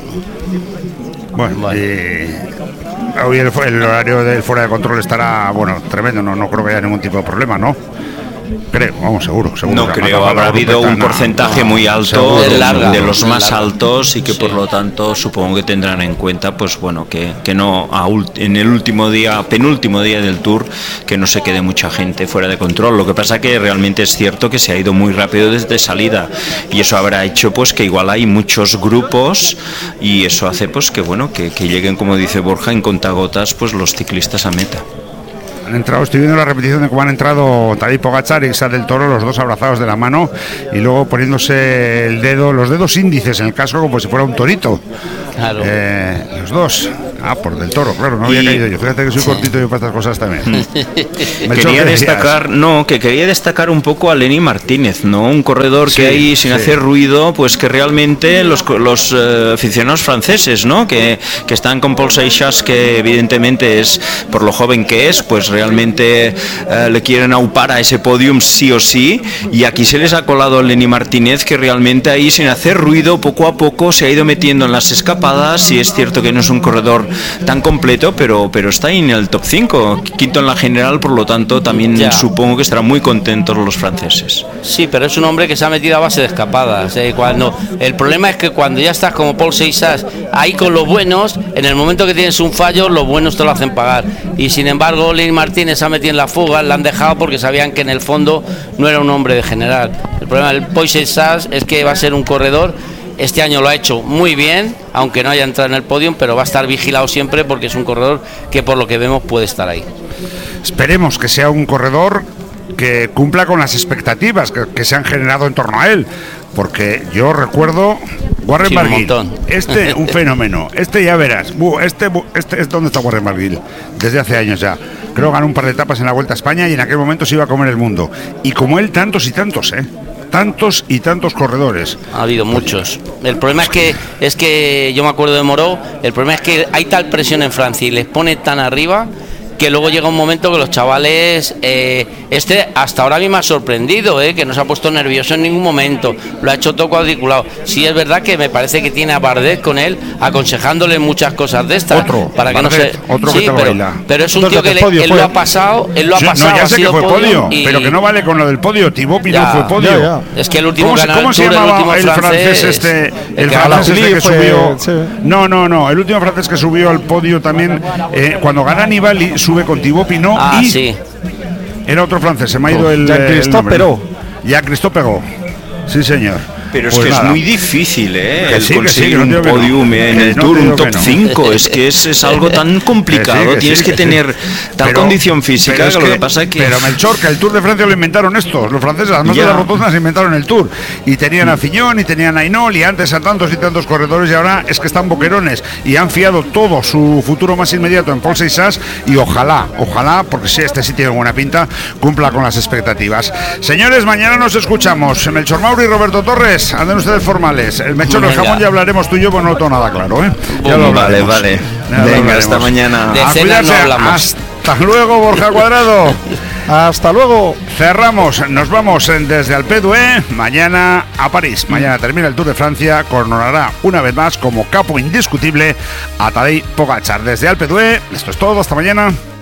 Bueno, y hoy el, el horario del fuera de control estará, bueno, tremendo, no, no creo que haya ningún tipo de problema, ¿no? Creo, vamos, seguro, seguro. No que creo, no, habrá no, habido no, un no, porcentaje no, muy alto seguro. de, Es larga, de los es más larga. altos y que Sí. por lo tanto supongo que tendrán en cuenta, pues bueno, que, que no a ult- en el último día, penúltimo día del Tour, que no se quede mucha gente fuera de control. Lo que pasa que realmente es cierto que se ha ido muy rápido desde salida y eso habrá hecho pues que igual hay muchos grupos y eso hace pues que bueno que, que lleguen, como dice Borja, en contagotas pues los ciclistas a meta. Han entrado, estoy viendo la repetición de cómo han entrado Tadej Pogačar y Xavier del Toro, los dos abrazados de la mano y luego poniéndose el dedo, los dedos índices en el casco como si fuera un torito. Claro. Eh, los dos. Ah, por del Toro, claro, no había Y- caído yo. Fíjate que soy Sí. cortito yo para estas cosas también. Melchor, Quería ¿qué decías? destacar, no, que quería destacar un poco a Lenny Martínez, ¿no? Un corredor Sí, que hay sin sí. hacer ruido, pues que realmente los, co- los eh, aficionados franceses, ¿no? Que, que están con Paul Seixas, que evidentemente es, por lo joven que es, pues realmente eh, le quieren aupar a ese podium sí o sí, y aquí se les ha colado Lenny Martínez, que realmente ahí sin hacer ruido, poco a poco se ha ido metiendo en las escapadas, y es cierto que no es un corredor tan completo, pero, pero está ahí en el top cinco, quinto en la general, por lo tanto también Ya. supongo que estarán muy contentos los franceses. Sí, pero es un hombre que se ha metido a base de escapadas. eh, Cuando el problema es que cuando ya estás como Paul Seixas ahí con los buenos, en el momento que tienes un fallo, los buenos te lo hacen pagar. Y sin embargo, Lenny Martínez se ha metido en la fuga, la han dejado porque sabían que en el fondo no era un hombre de general. El problema del Paul Seixas es que va a ser un corredor. Este año lo ha hecho muy bien, aunque no haya entrado en el podio, pero va a estar vigilado siempre porque es un corredor que por lo que vemos puede estar ahí. Esperemos que sea un corredor que cumpla con las expectativas que, que se han generado en torno a él, porque yo recuerdo Warren Sí, un Barguil, montón. este un fenómeno, este ya verás, bu, este, bu, este es donde está Warren Barguil desde hace años ya. Creo que ganó un par de etapas en la Vuelta a España y en aquel momento se iba a comer el mundo. Y como él tantos y tantos, eh, tantos y tantos corredores. Ha habido muchos. El problema es que es que yo me acuerdo de Moreau, el problema es que hay tal presión en Francia y les pone tan arriba que luego llega un momento que los chavales, eh, este hasta ahora a mí me ha sorprendido, eh, que no se ha puesto nervioso en ningún momento, lo ha hecho todo cuadriculado. Sí es verdad que me parece que tiene a Bardet con él, aconsejándole muchas cosas de estas, Otro, para que Bardet, no se, otro que sí, te lo pero, baila. pero es un Dos tío que veces le- podio él fue. lo ha pasado, él lo ha Sí, pasado, no, ya ha sé que sido fue podio, y- pero que no vale con lo del podio. Thibaut Pinot Ya, fue podio. ya, ya. Es que el último ¿Cómo se, ganó cómo el se Tour, el llamaba último el francés, francés, este? El, el que ganó. francés este que Fue- subió. sí. No, no, no. El último francés que subió al podio también, eh, cuando gana Nibali, sube con Thibaut Pinot Ah, y sí. era otro francés. Se me ha ido el. Jean-Christophe el nombre. Perrault. Jean-Christophe Perrault. Sí, señor. Pero es Pues que nada. es muy difícil, ¿eh? Que El sí, que sí, conseguir que no un digo que no. podium en Que el no Tour, te un digo top que no. cinco. Es que es, es algo tan complicado. Que sí, que Tienes sí, que, que tener sí. tal Pero- condición física. pero es Que lo que pasa es que. Pero Melchor, que el Tour de Francia lo inventaron estos, los franceses, además Ya. de las rotondas inventaron el Tour. Y tenían a Fillon y tenían a Hinault y antes a tantos y tantos corredores y ahora es que están boquerones y han fiado todo su futuro más inmediato en Paul Seixas y ojalá, ojalá, porque si este sí tiene buena pinta, cumpla con las expectativas. Señores, mañana nos escuchamos. Melchor Mauri y Roberto Torres, anden ustedes formales. El Melchor, el Venga. jamón ya hablaremos tú y yo, pues no lo tengo nada claro, ¿eh? Ya Vale, lo hablaremos. vale. Ya lo Venga, hablaremos. hasta mañana. De A cena no cuidarse. hablamos. Hasta luego, Borja Cuadrado. Hasta luego. Cerramos, nos vamos en- desde Alpedue, mañana a París. Mañana termina el Tour de Francia, coronará una vez más como capo indiscutible a Tadej Pogačar. Desde Alpedue, esto es todo, hasta mañana.